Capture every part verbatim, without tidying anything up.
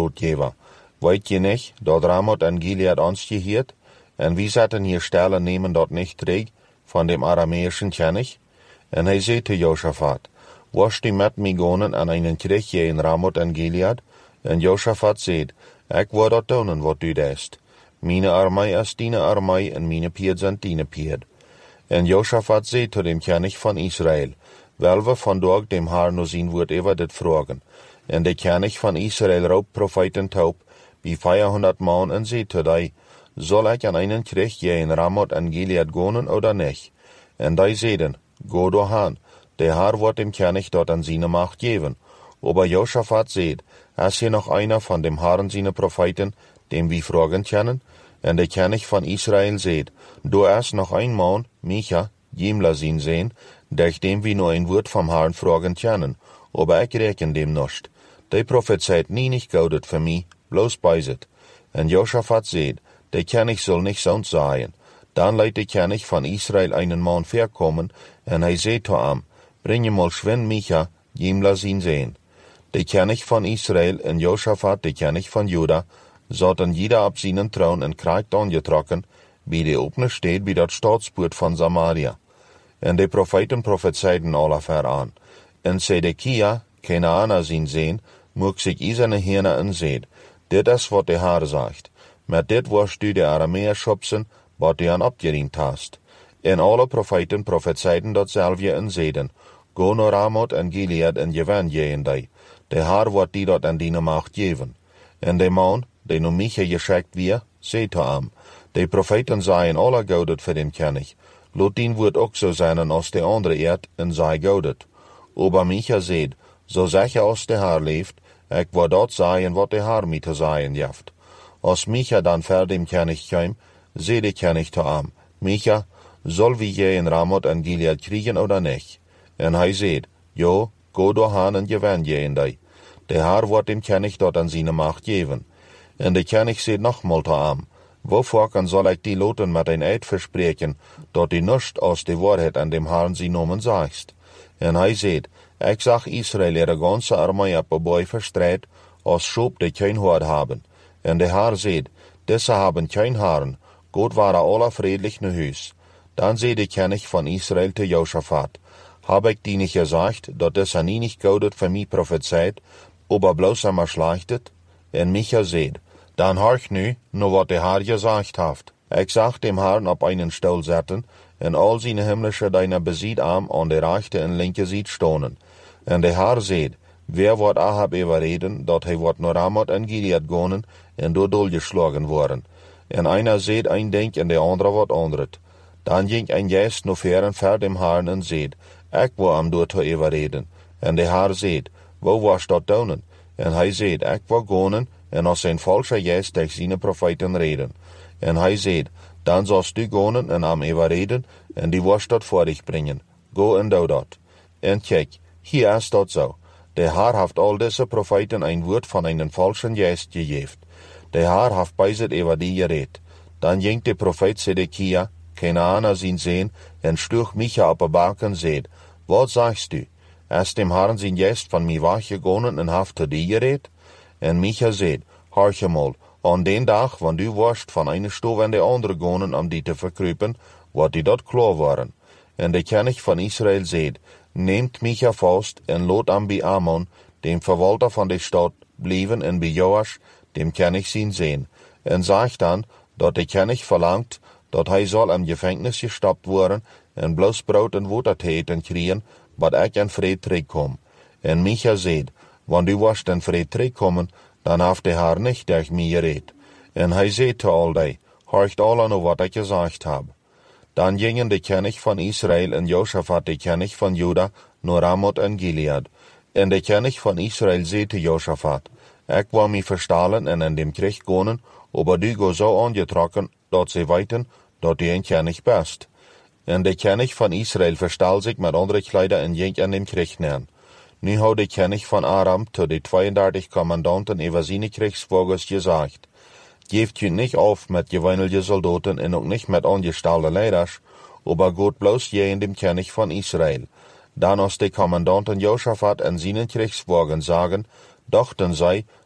broodgever. Weet je niet dat Ramoth en Gilead ons geheert? En wie zaten hier stellen nemen dat niet terug van dem Arameischen König? En hij zei te Josaphat, was die met mij gonen aan een kriegje in Ramoth en Gilead? En Josaphat zei, ik wil dat doen wat u deest. Mine armei is dine armei en mine pied zijn dine pied. En Josaphat zei tot dem König van Israël, wel we vandaag dem Haar nu zien wordt even dit vragen. En de König van Israël roep profeten op, bij vierhonderd man en zei tot hij, zal ik aan einen kriegje in Ramoth en Gilead gonen oder niet? En die zeiden, go doorheen, de Haar wordt dem König dat aan zijn macht geven. Aber Josaphat zei, is hier nog einer van dem Herren zijn profeten, dem we vragen kunnen? En de König van Israël zei, du is nog een man, Micha, Jimla zien zijn, durch dem we nu een woord van Herren vragen kunnen, aber ik reken dem nicht. De profet zei, nie niet goudet voor mij, bloos bijzet. En Josaphat zei, de König zal niet zo'n zijn. Dan leidt de König van Israël einen man verkomen, en hij zei tot hem, breng je mal schwen Micha, Jimla zien zijn. De König van Israël en Josaphat, de König van Juda, zaten jeder op zijn troon en krijgt aangetrokken, bij de opene steed bij dat staatspoort van Samaria. En de profeten profetseiden alle ver aan. En Zedekia, Kenaana zien zijn, moest zich izene herne en zeid, dit is wat de Heer zegt. Met dit worst u de Arameer schopsen, wat u aan opgeriemd hast. En alle profeten profetseiden datzelfde en zeiden, go naar Ramoth en Gilead en gewen je in die. De Heer wordt die dat aan die macht geven. En de man, die nu Micha geschikt weer, zei te hem, de profeten zeien alle goudet voor den König. Laat dien woord ook zo zijn als de andere eerd en zij goudet. Aber Micha zei, zo zeg je als de Heer leeft, ik wil dat zeien wat de Heer mij te zeien heeft. Als Micha dan ver dem König kwam, zei de König te hem, Micha, zal we je in Ramoth en Gilead kriegen oder niet? En hij zei, jo, go doorheen en gewen je in die. De Heer wordt dem König dat aan zijn macht geven. En de König zei nogmaals te hem, waarvoor kan zal ik die loten met een eed verspreken, dat die niets als de waarheid aan dem Herrn zijn nomen zagst? En hij zei, ik zag Israël ihre ganze armee op een boy verstreit, als schoop die geen hoort hebben. En de Heer zei, deze hebben geen haren, God waren alle vriendelijk naar huis. Dan zei de König van Israël te Josaphat, heb ik die niet gezegd, dat deze nie niet goudet voor mij profetseid, aber bloos maar slachtet? En Micha zei, dan hoor nu, naar wat de Heer gezegd heeft. Ik zag dem Herrn op einen stoel zetten, en al zijn himmlische dienaren bezit hem aan de rechte en linke zijde stonen. En de Heer zei, wer wordt Ahab overreden, dat hij wordt naar Ramoth en Gilead gonen, en door doorgeslagen worden. En einer zei een ding en de andere wat andert. Dan ging een geest naar veren ver dem Herrn en zei, ik wil hem door te overreden. En de Heer zei, wo was dat doen? En hij zei, ik wil gonen, en als een valse geest tegen zijn profeten reden. En hij zei, dan zalst du gonen en hem overreden, en die was dat voor dich brengen. Go en doe dat. En kijk, hier is dat zo. De Heer heeft al deze profeten een woord van een valse geest gegeven. De Heer heeft bijzet over die gereed. Dan ging de profeet Zedekia, Kenaana zien zijn, en sloeg Micha op een bank en zei, wat zagst u? Is dem Herrn zijn geest van mij weggegonen en heeft te die gereed? En Micha zei, hoor je mal, aan den dag, wanneer u worst van een stof en de andere gonen om die te verkruipen, wat die dat klaar waren. En de König van Israël zei, neemt Micha vast en laat hem bij Amon, dem verwalter van de stad, blijven en bij Joas, dem König zien zijn. En zeg dan, dat de König verlangt, dat hij zal in gevangenis gestapt worden en bloos brood en water te eten krijgen, wat ik in vrede terugkom. En Micha zei, wanneer u worst in vrede terugkomen, dan heeft de Heer niet tegen mij gereed. En hij zei te al die, hoort alle naar wat ik gezegd heb. Dan gingen de König van Israël en Josaphat de König van Juda naar Ramoth en Gilead. En de König van Israël zei te Josaphat, ik wil mij verstalen en in dem krieg gonen, aber du go zo aangetrokken, dat ze weten, dat u een König bist. En de König van Israël verstal zich met andere kleider en ging in dem krieg neer. Nu had de König van Aram tot de tweeëndertig commandanten over zijn kriegsvogels gezegd, geeft u niet auf met gewöhnliche soldaten en ook niet met aangestellte leiders, aber God bloos je in dem König van Israël. Dan als de commandanten Josaphat en zijn kriegswagen zagen, dachten zij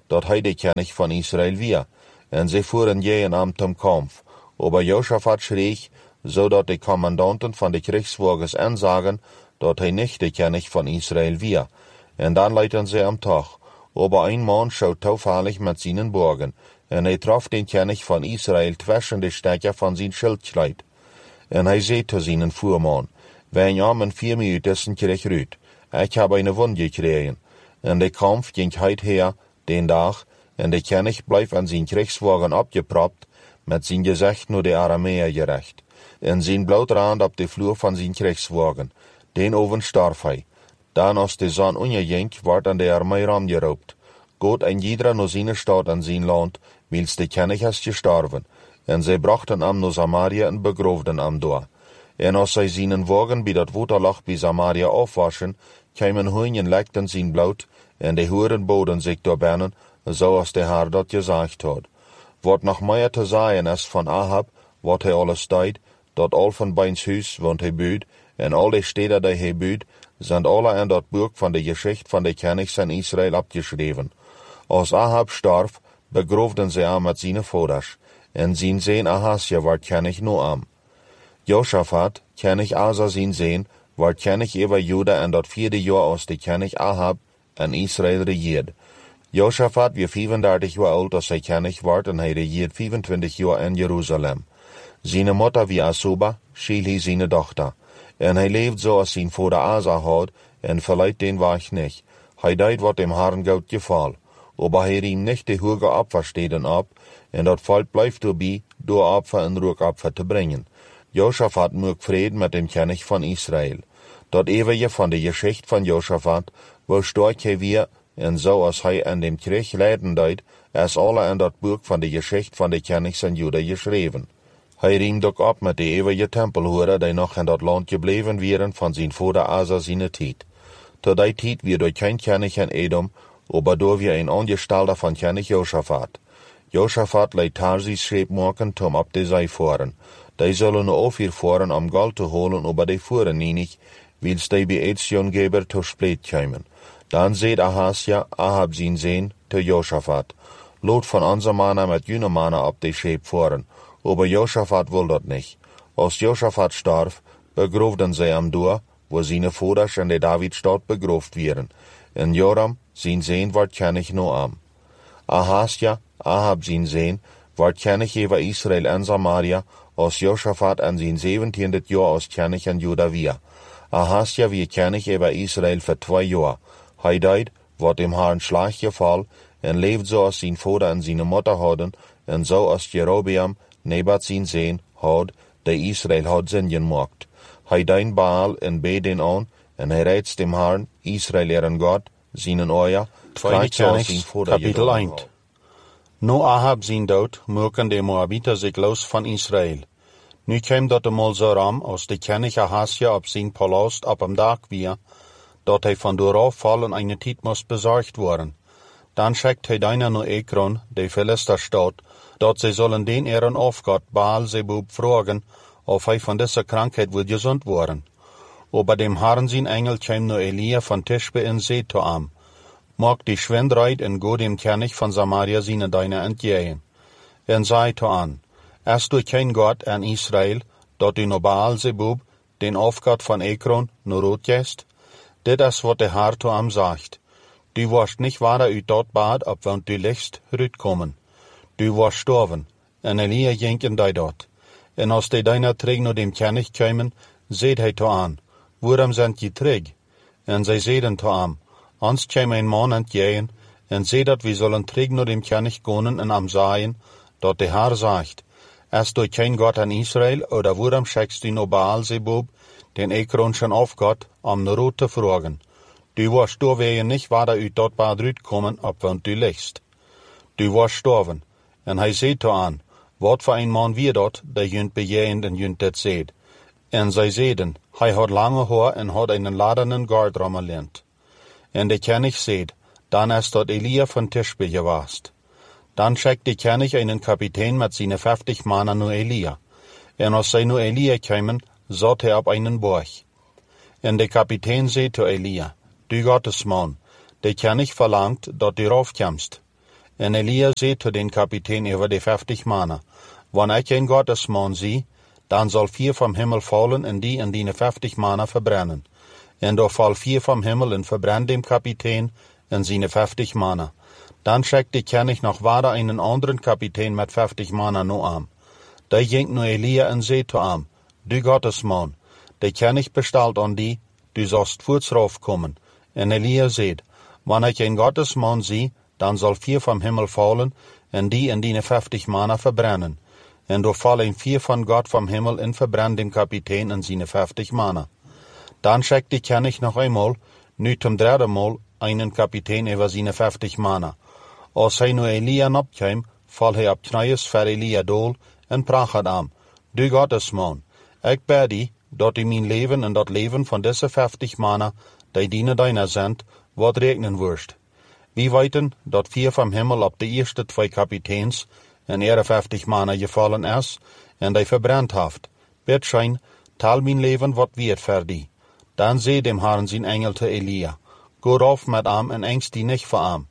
dat hij de König van Israël weer, en ze voeren jähen am zum Kampf. Aber Josaphat schreeg, zodat de commandanten van de krijgswagens aanzagen dat hij niet de König van Israël weer. En dan leidden ze hem toch. Aber een man schoot toevallig met zijn bogen, en hij trof den König van Israël tussen de stekker van zijn schildkleid. En hij zei te zijn voerman, wij namen vier minuten kreeg uit. Ik heb een wond gekregen. En de kampf ging heid her, den dag, en de König bleef aan zijn krijgswagen opgepropt, met zijn gezicht naar de Arameer gericht, en zijn bloedrand op de vloer van zijn krijgswagen. Den oven starf hij. Dan als de zon onderging, werd aan de armee ramgeroopt. God en iedere naar zijn stad en zijn land, wils de König is gestorven. En zij brachten hem naar Samaria en begroefden hem door. En als zij zijn wagen bij dat waterlag bij Samaria afwaschen, kwamen hun en lekten zijn bloed, en de hoeren boden zich door binnen, zoals de Heer dat gezegd had. Wat nog meer te zeggen is van Ahab, wat hij alles deed, dat al van bijns huis, want hij buit, en al de steden die hij buit, zijn alle in dat boek van de geschichte van de Königs in Israël opgeschreven. Als Ahab starf, begroefden ze hem met zijn vaders, en zijn zoon Ahasja werd König na hem. Josaphat, König Asa zijn zoon, werd König over Juda in dat vierde jaar als de König Ahab in Israël regeerde. Josaphat was vijfendertig jaar oud als hij König werd, en hij regeerde vijfentwintig jaar in Jeruzalem. Zijn moeder was Azuba, schiel hij zijn dochter. En hij leefde zoals zijn vader Asa had, en verliet den weg niet. Hij deed wat dem Herrn goed geval. Aber hij riem niet de hoge opfersteden op, en dat volk blijft erbij door opfer en rookopfer te brengen. Josaphat mocht vrede met dem König van Israël. Dat eeuwige van de geschichte van Josaphat, wo sterk hij weer, en zoals hij in dem Krieg leiden deed, is alle in dat boek van de geschichte van de Königs in Juda geschreven. Hij riemt ook op met de eeuwige tempelhoeren die nog in dat land gebleven waren van zijn vader Asa zijn tijd. Tot die tijd weer door geen König in Edom, aber door weer een aangestelder van König Josaphat. Josaphat leidt Tarsis scheep maken om op de zee voeren. Die zullen nu ook weer voeren om goud te holen, aber die voeren niet, wils die bij Etziongeber te spleet komen. Dan zei Ahasja, Ahab zijn zoon, te Josaphat, lood van onze mannen met junge mannen op de scheep voeren, aber Josaphat wil dat niet. Als Josaphat starf, begroefden zij hem door, wo zijn vaders in de Davidstad begroefd werden, en Joram, zijn zoon, werd König na hem. Ahasja, Ahab zijn zoon, werd König over Israël en Samaria, als Josaphat in zijn zeventiende jaar als König in Juda weer. Ahasja wie König over Israël voor twee jaar. Hij deed wat dem Herrn slecht geval, en leefde zoals zijn vader en zijn moeder hadden, en zoals Jerobeam, Nebat zijn zoon, had, die Israël had zin gemaakt. Hij deed Baal en beed den aan, en hij reeds dem Herrn, Israël eren God, zijn oor, Tweede Königs, kapitel één. Nu Ahab zijn dood, moeken de Moabiter zich los van Israël. Nu kwam dat eenmaal zo ram, als de König Ahasja op zijn palast op een dag weer, dat hij van dooraf vallen een tijd moest bezorgd worden. Dan schickt hij daarna naar Ekron, de Philisterstad, dat zij zullen den eren afgod Baal-Zebub vragen, of hij van deze krankheid wil gezond worden. Aber dem Herrn zijn engel kwam naar Elia van Tishbe en zei te hem, maak die schwindrijd en go dem König van Samaria zijn deine entgegen. En zei te aan, is du geen God in Israël, dat u naar Baal-Zebub, den afgod van Ekron, naar rood gest? Dit is wat de Heer te hem zegt. Du warst niet waar uit dat bad, op want du lichtst uitkomen. Du warst sterven, en Elia ging en deed dat. En als de daarna terug naar dem König kwamen, zei hij te aan, waarom zijn je terug? En zij zeiden te hem, ons kwam een man entgegen, en zei dat we zullen terug naar dem König gaan en hem zeggen, dat de Heer zegt, is du geen God in Israël, oder waarom schickst du naar Baal-Zebub, den Ekronschen afgod, om naar rood te vragen? Du warst doorwegen niet waar uit dat bad uitkomen, op want du lichtst. Du warst sterven. En hij zei te aan, wat voor een man wie dat, die junt bejegend en junt dit zeed. En zij zeiden, hij had lange haar en had een ladenen gard rammelend. En de König zeid, dan is dat Elia van Tishbe geweest. Dan schickt de König einen kapitein met zijn vijftig mannen naar Elia. En als zij naar Elia kwamen, zat hij op einen borg. En de kapitein zei te Elia, du Gottesman, de König verlangt dat du raufkommst. En Elia zei zu den Kapitän über die vijftig mannen, wann ich ein Gottesmann zie, dann soll vier vom Himmel fallen en die en die vijftig mannen verbrennen. En da fall vier vom Himmel en verbrennt dem Kapitän en seine vijftig mannen. Dann schickte König noch weiter einen anderen Kapitän mit vijftig mannen no am. Da ging nu Elia en zei zu am, du Gottesmann, der König bestellt an die, du sollst kurz raufkommen. En Elia zei, wann ich ein Gottesmann zie, dann soll vier vom Himmel fallen en die en die vijftig mannen verbrennen. En da fallen vier von Gott vom Himmel en verbrennt dem Kapitän en seine vijftig mannen. Dann schickte König noch einmal, nu zum dritten Mal, einen Kapitän über seine vijftig mannen. Als hij nu Elia opkwam, val hij op knieën voor Elia dool en prachet am, du Gottesman, ik bid die, dat u mijn leven en dat leven van deze vijftig mannen, die dienen deiner sind, wat regnen wirst. Wie weten dat vier vom Himmel op de eerste twee Kapitäns en ihre vijftig mannen gefallen is, en die verbrannt haft. Bid schijn, tal mijn leven wat wird für die. Dan zei dem Herrn zijn Engel te Elia, go rauf met am en engst die nicht vor am.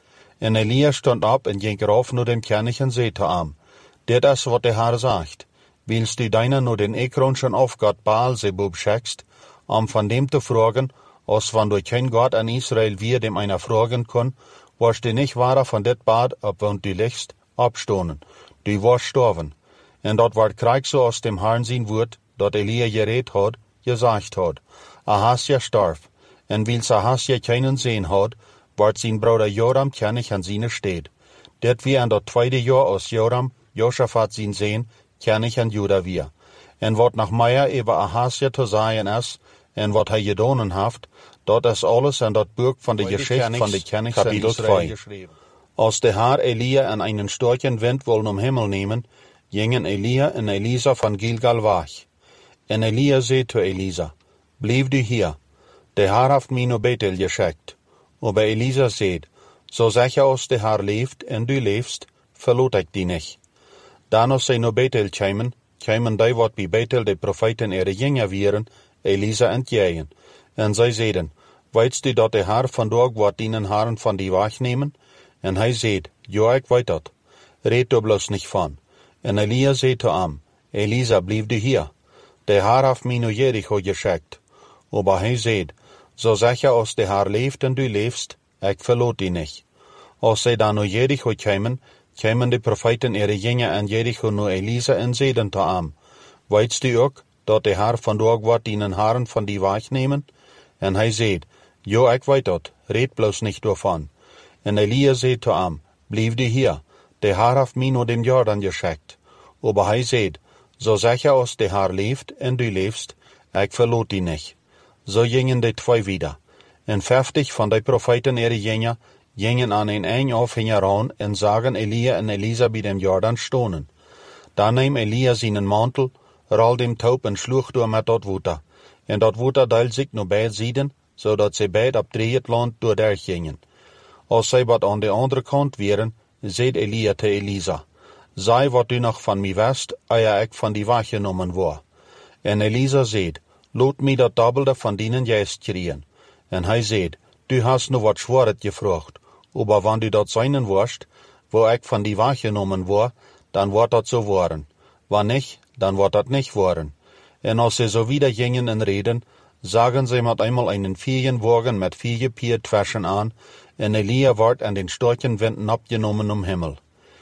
En Elia stond op en ging rauf nur dem König en zei te am, dit is wat der Herr sagt, willst du deiner nur den ekronschen Aufgott Baal-Zebub schickst, um von dem zu fragen, als wann du kein Gott an Israel wir dem einer fragen kann, warst du nicht wahrer von det Bad, ob wann du liegst, abstonen, du warst storven. En dort ward Krieg so aus dem Herrn sein Wort, dort Elia geredet hat, gesagt hat, Ahasja starf, en wils Ahasja keinen sehen hat, ward sein Bruder Joram König an seine steht. Det wie an dat tweede Jahr aus Joram, Josaphat sein Sehen, König an Juda wir. En wat nach Meier über Ahasja zu sagen is, en wat hij gedonen haft, dat is alles in dat Buch von der Geschichte von der Königs in Israel. Als der Herr Elia an einen starken Wind wollen um Himmel nehmen, gingen Elia und Elisa von Gilgal weg. En Elia zei zu Elisa, blieb du hier, der Herr haft mich nur Bethel geschickt. Aber Elisa zei, so sicher als der Herr leeft en du leefst, verlot ich die nicht. Dan als sie nur Bethel kämen, kämen die wat bij Bethel de Propheten ihre Jünger wären, Elisa entgegen. En zij zeiden, weißt du dat der Herr van dort wat dienen Herren van die wegnemen? En hij zeid, ja, ik weet dat. Red du bloß nicht van. En Elia zei zu am, Elisa, blieb du hier. Der Herr haft mich nur Jericho geschickt. Aber hij zeid, so sicher als der Herr leeft en du leefst, ik verlot die nicht. Als zij dan nur Jericho kämen, kämen die Propheten ihre Jünger an Jericho nur Elisa en zeiden zu am, weißt du ook, dat der Herr van dort wat dienen Herren van die wegnemen? En hij zeid, ja, ik weet dat, red bloß nicht davon. En Elia zei zu am, blieb du hier, der Herr haft mich nur dem Jordan geschickt. Aber hij zeid, so sicher als der Herr leeft en du leefst, ik verlot die nicht. So gingen die zwei wieder. En vijftig van die Propheten ihre Jünger gingen an een eng Aufhänger ran en sagen Elia en Elisa bij dem Jordan stonen. Dan neem Elia seinen Mantel, roll dem Taub en sloeg door met dat water. En dat water deelt zich naar beide zijden, zodat ze beide op drieën land door daar gingen. Als zij wat aan de andere kant waren, zei Elia te Elisa, zei wat du nog van mij wist, eer ik van die weggenomen word. En Elisa zei, laat mij dat dubbelte van dienen juist kriegen. En hij zei, du hast nu wat schwaret gevraagd, aber wann du dat seinen wirst, wo ik van die weggenomen word, dan wordt dat so worden. Wann nicht, dann wird dat nicht worden. En als sie so wieder gingen en reden, sagen sie mit einmal einen Ferienwagen mit vier Piertwaschen an, en Elia ward an den starken Winden abgenommen um Himmel.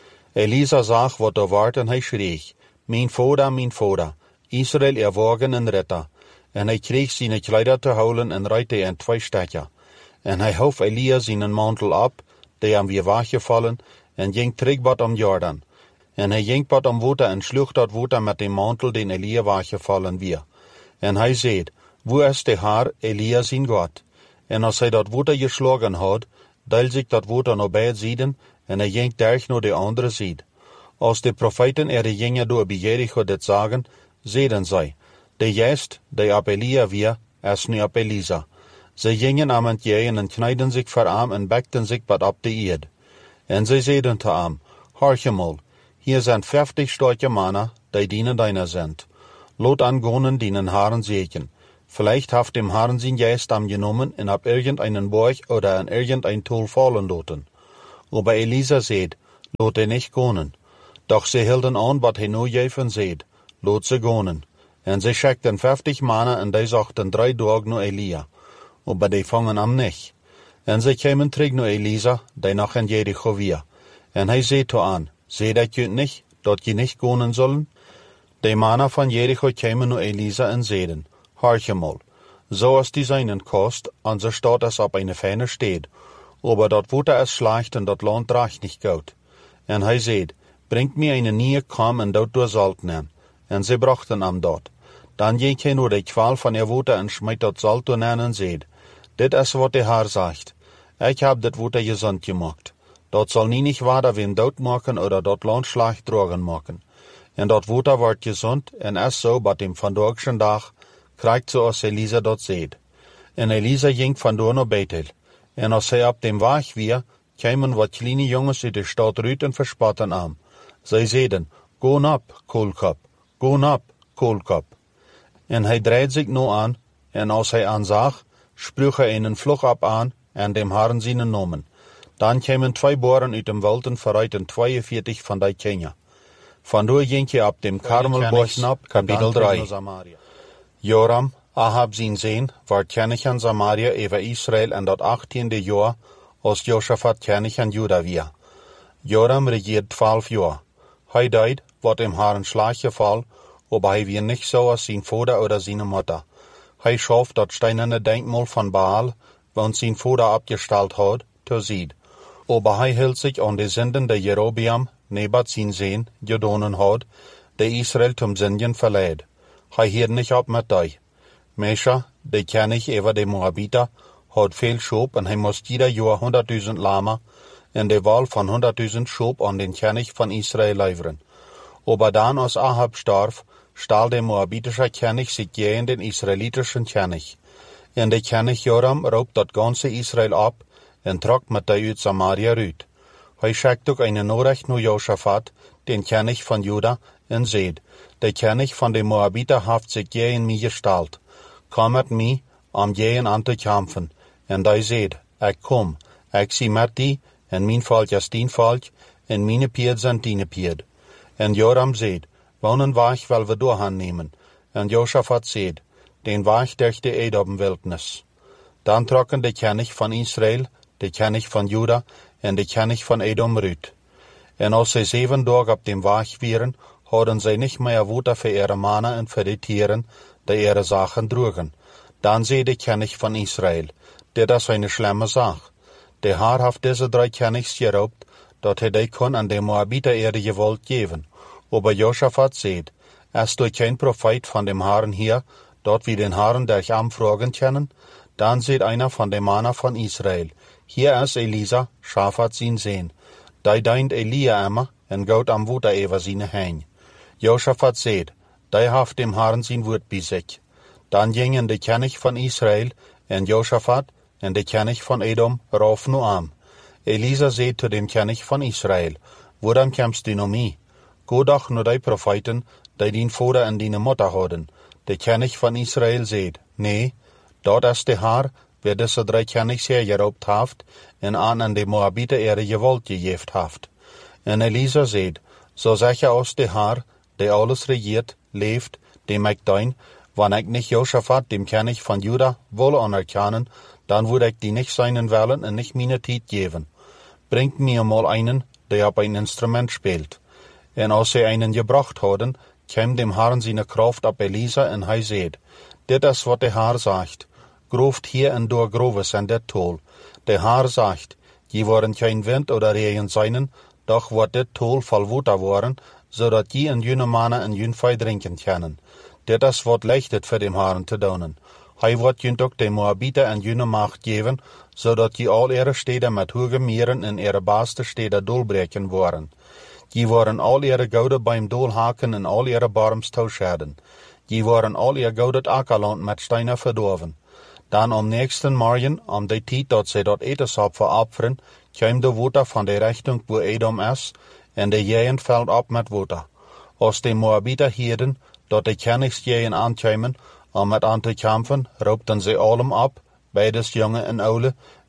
Elisa sag, wat er ward, en hij schreeg, mein Vater, mein Vater, Israel erwagen en Ritter. En hij kreeg seine Kleider te houden en reite in twee stukken. En hij hof Elia seinen Mantel ab, der am weer weggefallen, en ging terug bad am Jordan. En hij ging bad am water en sloeg dat water met dem Mantel, den Elia weggefallen weer. En hij zei, wo is de Herr, Elia zijn God? En als hij dat water geschlagen had, deelt zich dat water naar beide zijden, en hij ging derg naar de andere zijde. Als de profeten er de gingen door bij Jericho dit zagen, zeiden zij, de geest, die op Elia weer, is nu op Elisa. Ze gingen am entgegen en kneiden zich voor am en bekten zich wat op de eerd. En zij zeiden te am, horche mal, hier sind vijftig starke Männer, die dienen deiner sind. Lot angonen dienen Herren segen. Vielleicht haft dem Herrn sein Geist angenommen und ab irgendeinen Borg oder an irgendein Tool fallen lassen. Aber Elisa zeid, laat hij niet gonen. Doch ze hielden aan wat hij nu jeven zeid, laat ze gonen. En ze schekten vijftig mannen en die zochten drie dagen naar Elia. Aber die vangen hem niet. En ze kwamen terug naar Elisa, die nog in Jericho weer. En hij zei toe aan, zei dat je niet, dat je niet gonen zullen? De mannen van Jericho kwamen naar Elisa en zeiden, hoorje mal, zoals die zijn kost, onze stad is op een fijne stad, aber dat water is slecht en dat land draagt niet goed. En hij zei, brengt me een nieuwe kam en dat door zalt nemen. En ze brachten hem dat. Dan ging hij naar de kwaal van het water en smijt dat zalt door nemen en zei, dit is wat de Heer zegt, ik heb dit water gezond gemaakt. Dat zal niet water wien dood maken oder dat land slecht drogen maken. En dat water wordt gezond en is zo wat hem vandaag zijn dag krijgt zoals Elisa dat zeid. En Elisa ging vandoor naar Bethel. En als hij op dem weg weer, kwamen wat kleine jongens uit de stad uit en verspotten hem. Zij zeiden, go op, koolkop, go op, koolkop. En hij draaide zich nu aan, en als hij aanzag, spruch hij een vlug op aan en dem Herren zijn nomen. Dan kwamen twee boeren uit dem Wild en verruiten tweeënveertig van die Kenia. Vandoor ging je op dem Karmelbos op, kapitel drie. Joram, Ahab zijn zoon, werd koning in Samaria over Israël in dat achttiende jaar, als Josaphat koning in Juda weer. Joram regeerde twaalf jaar. Hij deed wat hem Herren slag geval, aber hij weer niet zoals zijn vader oder zijn moeder. Hij schoof dat steinerne denkmal van Baal, want zijn vader opgesteld had, terzijde. Aber hij hield zich aan de zinden die Jerobeam, Nebat zijn zoon, gedonen had, die Israël zum Sündigen verleid. Hij hield niet op met die. Mesha, de koning over de Moabiter, had veel schoop en hij moest ieder jaar honderdduizend lama en de wal van honderdduizend schoop aan den koning van Israël leveren. Aber dan als Ahab starf, staal de Moabitische koning zich tegen den Israëlitische koning. En de koning Joram roopt dat ganse Israël op en trok met die uit Samaria uit. Hij schickt ook een nodig naar Josaphat, den koning van Juda, en zeid, de koning van de Moabiter heeft zich tegen mij gesteld. Kom met mij, om tegen aan te kampen. En die zeid, ik kom, ik zie met die, en mijn volk is dien volk, en mijn pied zijn dine pied. En Joram zeid, wonen weg wil we doorgaan nemen. En Josaphat zeid, den weg durch de Edom-wildnis. Dan trokken de koning van Israël, de koning van Juda en de koning van Edom uit. En als zij zeven dagen op dem weg waren, hadden zij niet meer water voor ihre mannen en voor de tieren, die ihre zaken droegen. Dan zei de koning van Israël, dit is een schlimme zaak. De Heer heeft deze drie konings geroopt, dat hij die kon aan de Moabiter ihre geweld geven. Aber Josaphat zeid, is er geen profeet van dem Herren hier, dat we den Herren durch hem vragen kunnen? Dan zeid einer van de mannen van Israël, hier is Elisa, Shaphat zijn zoon. Die deint Elia immer en goot am water over zijn heen. Josaphat zeid, die heeft dem Herren zijn woord bij zich. Dan gingen de koning van Israël en Josaphat en de koning van Edom rauf nu aan. Elisa zeid tot dem koning van Israël, waarom komst du naar mij? Go doch naar die profeten, die dien vader en dien moeder hadden. De koning van Israël zeid, nee, dat is de Heer, wie deze drie konings hergeroopt heeft, en aan aan de Moabiter ihre geweld gegeven heeft. En Elisa zeid, zo zeg je als de Heer, die alles regiert, leeft, die mij dein, wanneer ik niet Josaphat, dem koning van Juda, wil anerkennen, dan wil ik die niet zijn willen en niet mijn tijd geven. Brengt mir mal einen, die op een instrument speelt. En als zij einen gebracht hadden, kwam dem Herren zijn kracht op Elisa en hij zeid, dit is wat de Heer zegt. Grooft hier en door groves en dit tol. De Heer zegt, je worden geen wind oder regen zijn, doch wordt dit tol vol water worden, zodat je en junne mannen en jun vee drinken kunnen. Dit is wat ligt het voor dem Herren te doen. Hij wordt junt ook de Moabiter en junne macht geven, zodat je al ihre steden met hoge meren en ihre baaste steden doorbreken worden. Je worden al ihre gouden bij hem doorhaken en al ihre barms toescheden. Je worden al ihr gouden akkerland met steinen verdorven. Dan om nächsten morgen, om de tijd dat zij dat etensap verofferen, kwam de water van de richting waar Edom is, en de jeën veld op met water. Als de Moabiter hielden, dat de koningsjeën aankwamen, om met aan te kampen, roopten zij allem op, beides jonge en oude,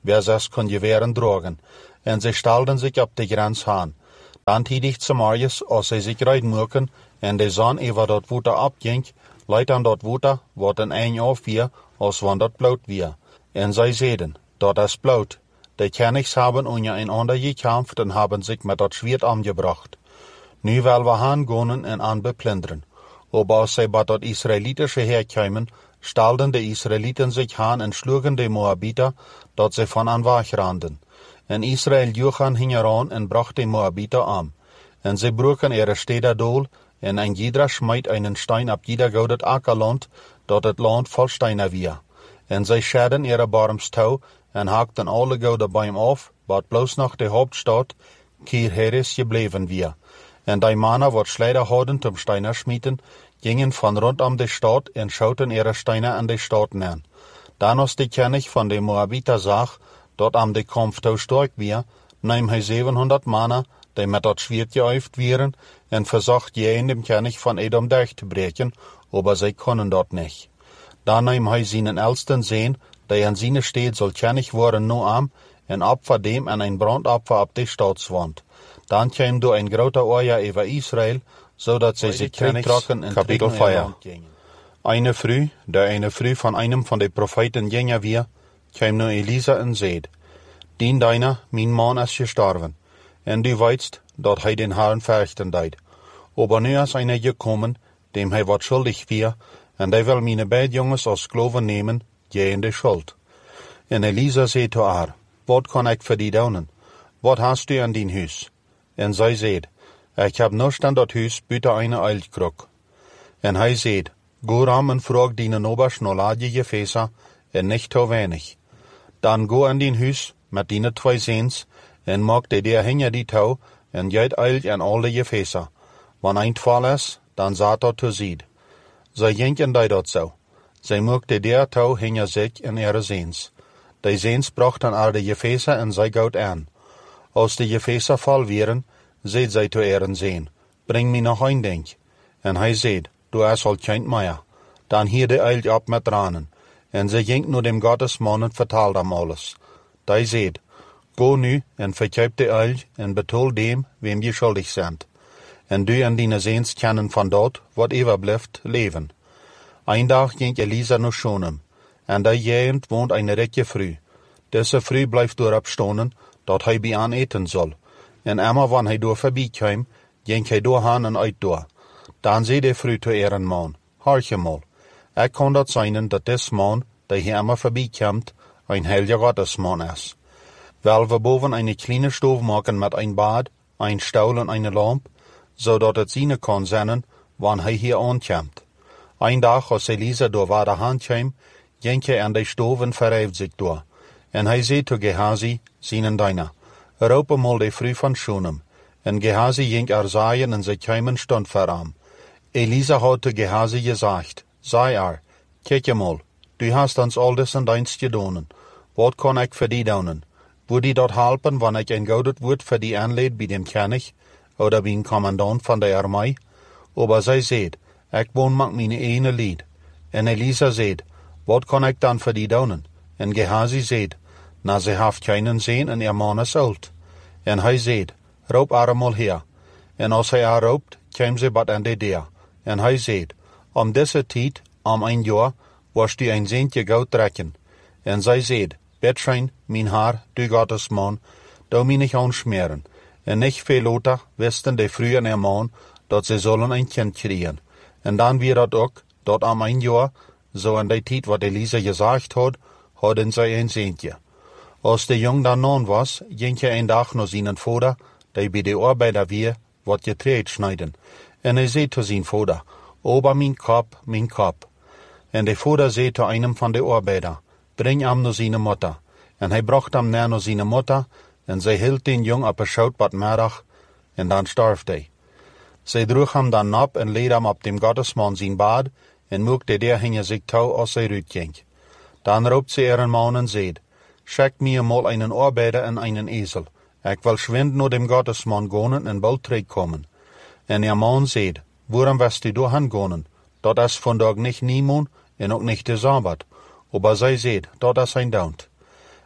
wer zes kon geweren drogen, en zij stelden zich op de grens aan. Dan tidigt Samarius, als zij zich rijden moeken, en de zon even dat water opging, leidt aan dat water, wat een een of weer, als van dat bloed weer. En zij zeiden, dat is bloed. De kenigs hebben onder een ander gekämpft en hebben zich met dat zwaard omgebracht. Nu willen we gaan gaan en aan beplunderen. Aber als zij bij dat Israëlitische heer kwamen, stelden de Israëlieten zich aan en sloegen de Moabiter, dat zij van aan wegranden. En Israël joeg aan hingeraan en bracht de Moabiter om. En zij broken ihre steden dool, en een ieder smijt einen steen op ieder gouden akkerland, dat het land vol stenen weer. En zij scheiden ihre barms touw, en hakten alle gouden bij hem af, wat bloos nog de hoofdstad, Kir Heres gebleven weer. En die mannen wat sleider hadden om stenen schmieden, gingen van rondom de stad en schoten ihre stenen aan de stad neer. Dan als de koning van de Moabiter zag, dat am de kamp touw sterk weer, nam hij zevenhonderd mannen, die met dat zwaard geüft wieren, en verzocht je dem koning van Edom durch te breken, aber zij konden dat niet. Dan nam hij zijn elsten zoon, die aan zijn steed zal koning worden Noam, en opfer dem en een brandopfer op de stadswand. Dan kwam door een grote oorlog over Israël, zodat zij zich terugtrokken en Kapitel terug naar vier. land gingen. Eine Früh, da eine Früh von einem von de Propheten gingen wir, kwam nu Elisa en zeid, dien deiner, mijn man is gestorven, en du weitst, dat hij den Herrn verrichten deed. Aber nu is einer gekommen, dem hij wat schuldig weer, en die wil mijn beide jongens als kloven nemen, je de schuld. En Elisa zei to haar, wat kan ik voor die doen? Wat hast du aan dien huis? En zij zeid, ik heb niets aan dat huis buiten een uilkruk. En hij zeid, go ram en vraag die nobers no laat je gefeesa, en niet te weinig. Dan go aan dien huis, met die twee zeens, en maak de der hinger die touw, en jijt uil en alle gefeesa. Wanneer een val is, dan zat dat te zied. Zij jinken die dat zo. Zij maakte der touw hinger zich en ihre zeens. Die zeens brachten al de gefeesa en zij goud aan. Als de gefeesa vol wieren, zeid zij to ihren zeen, breng me nog een denk. En hij zeid, du is al kind meer. Dan hierde uil op met tranen. En zij ging naar dem Gottesman en vertelde hem alles. Die zeid, go nu en verkijp de uil en betaal dem, wem je schuldig zijt. En du en dine zeens kennen van dat, wat overblijft, leven. Een dag ging Elisa naar Shunem, en die jegend woont een rijke vrouw. Deze vrouw blijft doorop stonen, dat hij bij aan eten zal. En immer wanneer hij door voorbij kwam, ging hij doorheen en uit door. Dan zei de vrouw te ihren man, hoorje mal, ik kan dat zijn dat des man, die hier immer voorbij komt, een heilige Gottesman is. Wel we boven een kleine stoof maken met een bad, een stoel en een lamp, zodat het zien kan zijn, wanneer hij hier aankomt. Een dag als Elisa door water heen kwam, ging hij aan de stoof en verrijft zich door. En hij zei to Gehazi, zijn dienaar, roep mal de vrouw van Shunem. En Gehazi ging er zaaien en zij kwamen stond voor hem. Elisa had to Gehazi gezegd, zei er, kijk mal, du hast ons al deze dienst gedaan. Wat kan ik voor die doen? Wil die dat helpen wanneer ik een gouden woord voor die aanleid bij dem koning, oder bij een commandant van de armee? Aber zij zeid, ik woon met mijn ene lied. En Elisa zeid, wat kan ik dan voor die doen? En Gehazi zeid, na ze heeft keinen zin en ihr man is oud. En hij zeid, roep haar mal her. En als hij haar roept, kwam ze bad aan de deur. En hij zeid, om deze tijd, om een jaar, was du een zeentje goud trekken. En zij zeid, Betschein, mijn haar, du Gottesman, dou mij niet aansmeren. En niet veel later wisten de vrouw en haar man, dat ze zullen een kind krijgen. En dan weer dat ook, dat om een jaar, zo in die tijd wat Elisa gezegd had, hadden zij een zeentje. Als de jong dan non was, ging hij een dag naar zijn vader, die bij de arbeider weer wat getreed snijden. En hij zei tot zijn vader, ober mijn kop, mijn kop. En de vader zei tot einem van de arbeider, breng hem naar zijn moeder. En hij bracht hem naar zijn moeder, en zij hield den jong op een schoutbad middag, en dan stierf hij. Zij droeg hem dan op en leed hem op dem Gottesman zijn bad, en maakte der hinger zich touw als zij uitging. Dan roept ze ihren man en zeid, schickt mir mal einen arbeider en einen esel. Ik wil schwind naar dem Gottesman gaan en bald terugkomen. En ihr man zeid, waarom wist u doorheen gaan? Dat is vandaag niet niemand en ook niet de Sabbat. Aber zij zeid, dat is een daunt.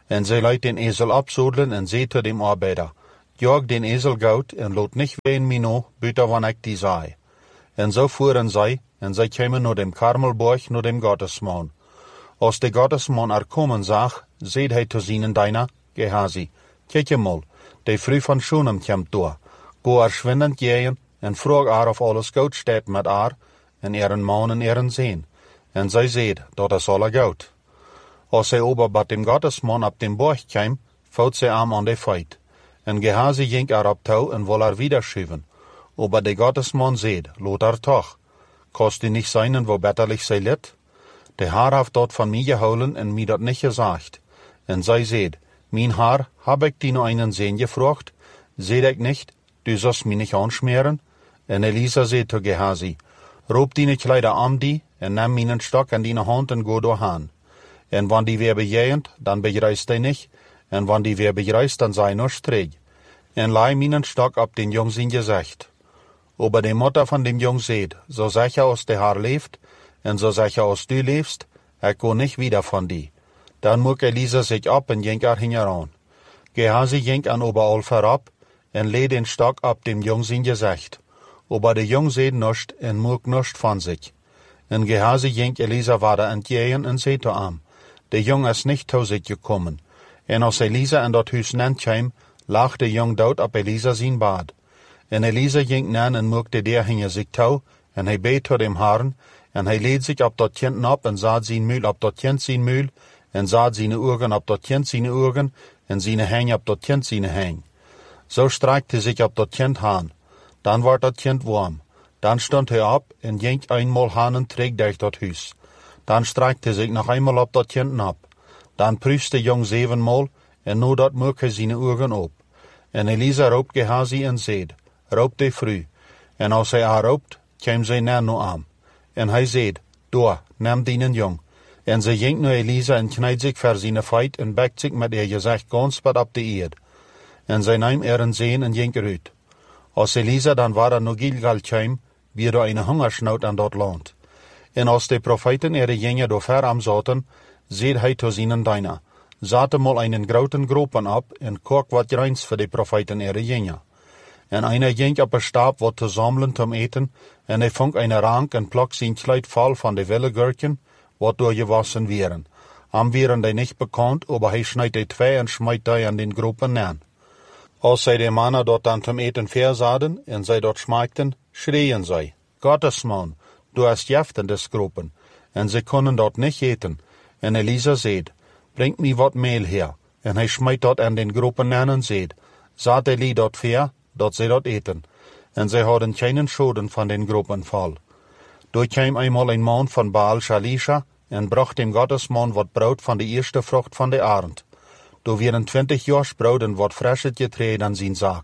En zij leidt den ezel opzoedelen en zei tot dem arbeider, jag den ezel goud en loot niet ween mino, buiten wanneer ik die zei. En zo voeren zij, en zij kwamen naar dem Karmelborg, naar dem Gottesman. Als de Gottesman er komen zag, zei hij tot zijn dienaar, Gehazi, kijk je mal, de vrouw van Shunem komt door. Go er schwindend heen en vroeg haar of alles goed staat met haar, en eren man en eren zin. En zij zei, dat is alle goed. Als zij ober bij dem Gottesman op dem borg kwam, vout zij hem aan de feit. En Gehazi ging erop toe en wil er wieder schuiven. Aber de Gottesman zei, laat haar toch. Kost die niet zijn wo betterlich zij lid? De haar heeft dat van mij gehouden en mij dat niet gezegd. En zij zei, mijn haar, heb ik die nog einen zin gevraagd? Zei ik niet, du zost mij niet aanschmeren? En Elisa zei tot Gehazi, roep die kleider aan die, en neem mijn stok in die hand en go doorheen. En wanneer die weer bejegend, dan begrijst hij niet, en wanneer die weer begrijst, dan zij nog streeg. En lei mijn stok op den jong zijn gezicht. Aber de moeder van dem jong zei, zo zeg je als de haar leeft, en zo zeg je als du leefst, ik go niet wieder van die. Dan moek Elisa zich op en ging er hingeraan. Gehazi ging aan overal voorop, en leed den stok op dem jong zijn gezicht. Aber de jong zei niets en moek niets van zich. En Gehazi ging Elisa verder entgegen en zei tot hem, de jong is niet tot zich gekomen. En als Elisa in dat huis nent kwam, lag de jong dood op Elisa zijn bad. En Elisa ging nen en moek de deur hingen zich toe, en hij beet tot dem Herrn, en hij leed zich op dat kind op en zat zijn muil op dat kind zijn muil, en zat zijn ogen op dat kind zijn ogen, en zijn heng op dat kind zijn heng. Zo strekte zich op dat kind aan. Dan werd dat kind warm. Dan stond hij op en ging eenmaal aan en terug durch dat huis. Dan strekte zich nog eenmaal op dat kind op. Dan pruist de jong zevenmaal, en nu dat moek hij zijn ogen op. En Elisa roept Gehazi en zei, roep de vrouw. En als hij haar roept, kwam zij naar nu aan. En hij zei, door, neem die jong. En zij ging naar Elisa en knijd zich voor zijn feit en bekt zich met haar gezicht gans wat op de eerd. En zij nam er een zeen en ging eruit. Als Elisa dan waar naar Gilgal kwam, weer er een hongersnood aan dat land. En als de profeten er gingen door ver am zaten, zei hij tot zijn dienaar, zat mal einen groten gropen op en kook wat reins voor de profeten er gingen. En einer ging op een stap wat te zamelen om eten, en hij vond een rank en plak zijn kleid vol van de willegurken, wat doorgewassen wären. Am wären die nicht bekannt, aber hij schneid die twee en smijt die aan den gropen neer. Als zij de mannen dort dan zum eten verzaden, en zij dort schmeikten, schreien zij, Gottesman, du hast jeften des gropen, en zij konden dort nicht eten. En Elisa zei, bring mij wat meel her. En hij smijt dat aan den gropen neer en zei, zat hij dort ver, dat zij dat eten. En zij hadden geen schoden van den gropen vol. Door kwam eenmaal een man van Baal Shalisha en bracht dem Gottesman wat brood van de eerste vrucht van de arend. Door weer een twintig jars brood en wat frishet getreden aan zijn zaak.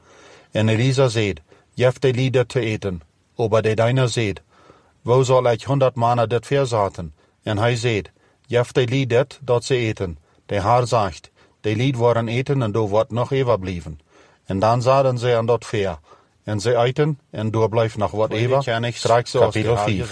En Elisa zei, jef de lieder te eten. Aber de dienaar zei, wo zal ik honderd mannen dit verzaten? En hij zei, jef de lied dit, dat ze eten. De haar zegt, de lied waren eten en door wordt nog overblijven. En dan zaten ze aan dat ver. En ze eten, en door blijft nog wat even. Straks kapitel vijf.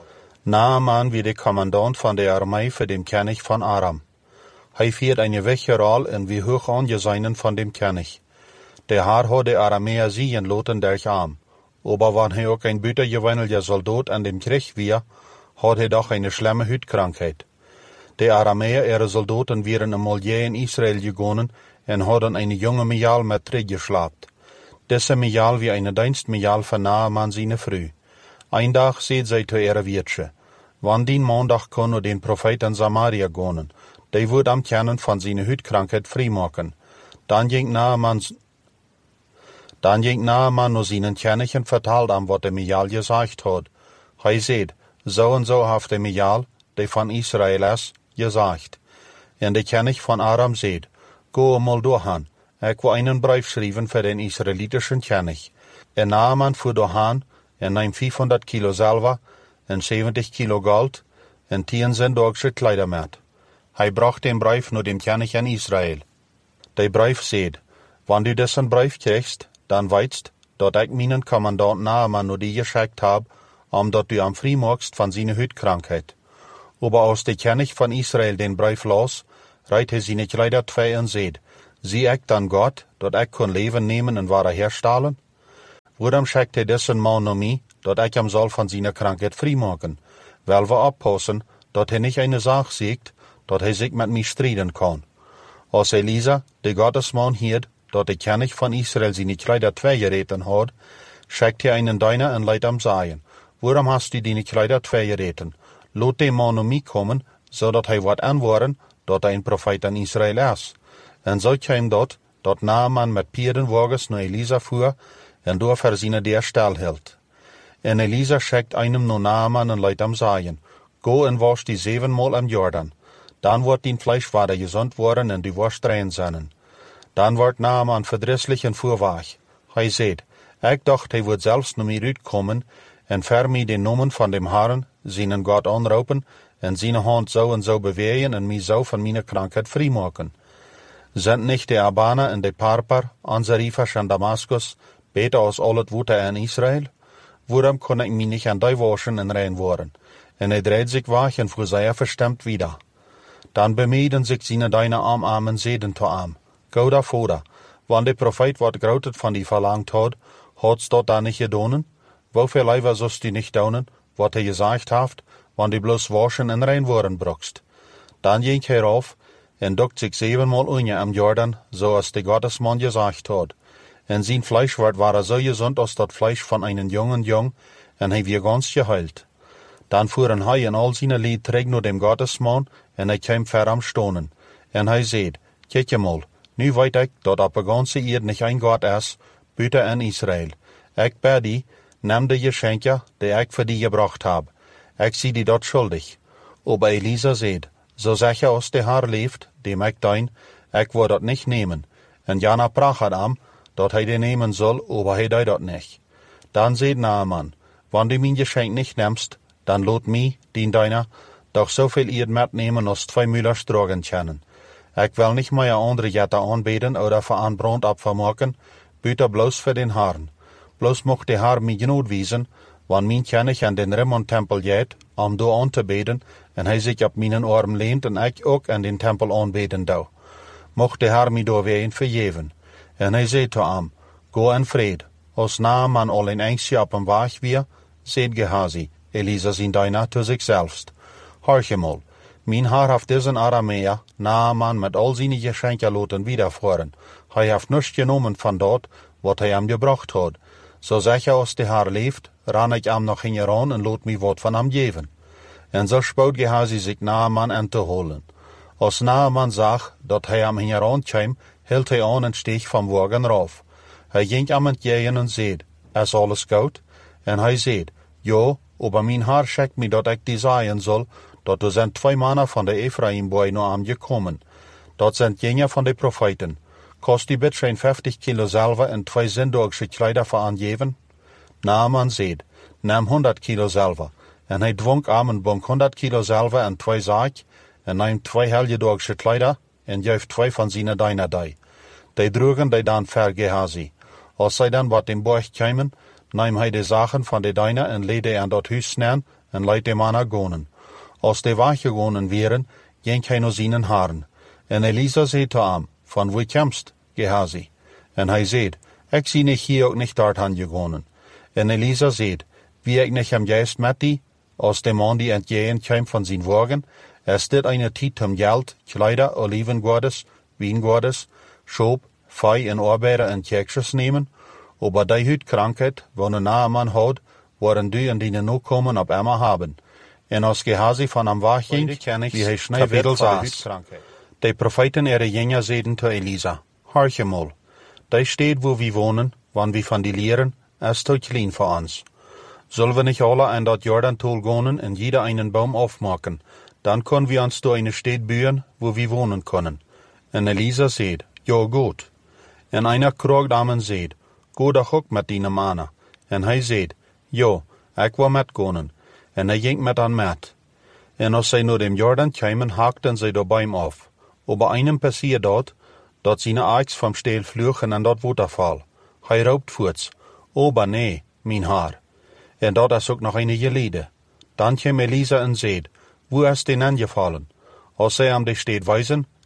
Naaman wie de commandant van de armee voor dem König van Aram. Hij viert een weggeral en wie hoog aangezeinen van dem König. De haar had de Arameer zien loten durch arm. Aber wann hij ook een buitengewinnelde soldaat aan dem Krieg weer, had hij doch een schlimme huidkrankheid. De Arameer ihre soldaten waren een miljoen in Israël gegonnen en hadden een jonge Mial met terug geslaapt. Deze Mial wie een dienstmial van Naaman zijn vrouw. Een dag zei zij tot ihre weertje, wann die maandag kon den profeet in Samaria gonen, die wordt am kennen van zijn huidkrankheid vrijmaken. Dan ging Naaman, dan ging Naaman naar zijn König en vertelde hem wat de Mial gezegd had. Hij zei, zo en zo heeft de Mial, die van Israël is, gezegd. En de König van Aram zei, go mal doorgaan. Ik wil einen brief schrijven voor den Israelitischen König. En Naaman voer doorgaan en neem vijfhonderd kilo zilver en zeventig kilo gold en tien zendogsche kleider met. Hij bracht den brief naar dem König in Israël. De brief zei, wanneer du dessen brief krijgst, dan weetst dat ik mijn commandant Naaman naar die geschickt heb, omdat du am vrijmaakst van zijn huidkrankheid. Aber als de König van Israël den brief las, rijdt hij zijn kleider twee en zegt, zie ik dan God, dat ik kon leven nemen en wederherstellen? Waarom schijkt hij deze man naar mij, dat ik hem zal van zijn krankheid vrijmaken? Wel we oppassen, dat hij niet een zaak ziet, dat hij zich met mij strijden kan. Als Elisa, de Gottesman, hield, dat de koning van Israël zijn kleider twee gereten had, schijkt hij een diener en leidt hem zeggen, waarom hast u die kleider twee gereten? Laat die man naar mij komen, zodat hij wordt aanhoren, dat hij een profeet in Israël is. En zo kwam dat, dat Naaman met pierdenwagens naar Elisa voer, en door voor zijn der stel hield. En Elisa schickt einem naar Naaman en leidt hem zeggen, go en was die zevenmaal in Jordan. Dan wordt die vlees weer gezond worden en die worst rein zijn. Dan wordt Naaman verdrießlich en voorwaag. Hij zegt, ik dacht hij wordt zelfs naar mij uitkomen en ver mij de noemen van dem Herren, zijn God aanroepen en zijn hand zo en zo bewegen en mij zo van mijn krankheid vrijmaken. Zijn niet de Abana en de Parper, Anzarifas en Damascus, beter als al het woede in Israël? Waarom kon ik mij niet aan die waschen en rein worden? En hij dreed zich weg en voor zij verstemd wieder. Dan bemeden zich zijn deine arm aan en zeiden te hem, go daarvoor, want de profeet wat groot van die verlangt had, had's dat dan niet gedaan? Hoeveel liever zost die niet doen, wat hij gezegd heeft, want die bloos waschen en rein worden brokst. Dan ging hij af en dokt zich zevenmaal unje am Jordan, zoals de Gottesman gezegd had. En zijn vlees werd waar zo gezond als dat vlees van een jongen jong, en hij weer gans geheild. Dan voeren hij en al zijn lied terug naar dem Gottesman, en hij kwam ver am stonen. En hij zei, kijk je mal, nu weet ik dat op de ganse eerd niet een God is, buiten in Israël. Ik bij die, neem de geschenken die ik voor die gebracht heb. Ik zie die dat schuldig. Op Elisa zei, zo zeg je als de Heer leeft, die mij dien, ik wil dat niet nemen. En Jana pracht het hem, dat hij die nemen zal, aber hij deed dat niet. Dan zei Naaman, wanneer die mijn geschenk niet neemst, dan laat mij, dien deiner, doch zoveel eerd metnemen als twee mullers drogen kennen. Ik wil niet meer andere jetten aanbeden oder voor een brandopfer maken, buiten bloos voor den Herrn. Bloos mocht de Heer mij genoeg wezen, want mijn kennis aan den Rimmon-tempel jet, om door aan te beden, en hij zich op mijn arm leent en ik ook aan den tempel aanbeden doe. Mocht de Heer mij door weer vergeven. En hij zei te hem, go in vrede. Als Naaman al een eindje op een weg weer, zei Gehazi, Elisa zijn dienaar te zichzelf. Hoor mal, mijn Heer heeft deze Arameer, Naaman met al zijn geschenken laten wiedervoeren. Hij heeft niets genomen van dat, wat hij hem gebracht had. Zo zeg je als de Heer leeft, ran ik hem nog in ran en laat mij wat van hem geven. En zo spoot Gehazi zich Naaman aan te holen. Als Naaman zag dat hij hem in ran kwam, hield hij aan en steeg van wagen eraf. Hij ging hem entgegen en zei, is alles goed? En hij zei, ja, aber mijn Heer schickt mij dat ik die zeggen zal, dat er zijn twee mannen van de Ephraim-boy naar hem gekomen. Dat zijn jengen van de profeten. Kost die bit zijn vijftig kilo zilver en twee zindogsche kleider voor aangeven? Naaman zei, neem honderd kilo zilver. En hij dwong hem en bonk honderd kilo zilver en twee zaak, en neemt twee helgedogsche kleider, en geef twee van zijn dienaar die. Die droegen die dan ver Gehazi. Als zij dan wat in borg kwamen, neem hij de zaken van de dienaar en leed die aan dat huis snel, en leidt de mannen gonen. Als die weggegonen waren, ging hij naar zijn haren. En Elisa zei te hem, van wie komst, Gehazi? En hij zei, ik zie niet hier ook niet daarheen gegonen. En Elisa zei, wie ik niet hem juist met die, als de man die entgegen kwam van zijn wagen, is dit een tijd om geld, kleider, olivengordes, wiengordes, schoop, vee en arbeider en kerkjes nemen, aber die huidkrankheid, wanneer Naaman had, worden die en die nu komen op Emma hebben. En als Gehazi van hem wegging, wie hij snel wedel saas. De profeten ere jenja zeiden te Elisa, hoor je mal, die steed waar we wonen, wanneer we van die leren, is te klein voor ons. Zullen we niet alle aan dat Jordan-tool gaan en jeder einen boom afmaken, dan kunnen we ons door een stad buien, waar we wonen kunnen. En Elisa zei, ja goed. En einer kroeg hem en zei, go doch ook met die mannen. En hij zei, ja, ik wil met gaan. En hij ging met hen met. En als zij naar dem Jordan kwamen, haakten zij de boom af. Aber einem passiert dat, dat zijn aaks vom steel vlugen en dat waterval. Hij roept voorts, aber nee, mijn Heer. En dat is ook nog een geleden. Dan kwam Elisa en zei, wo is den aangevallen? Als zij hem de stad wijzen,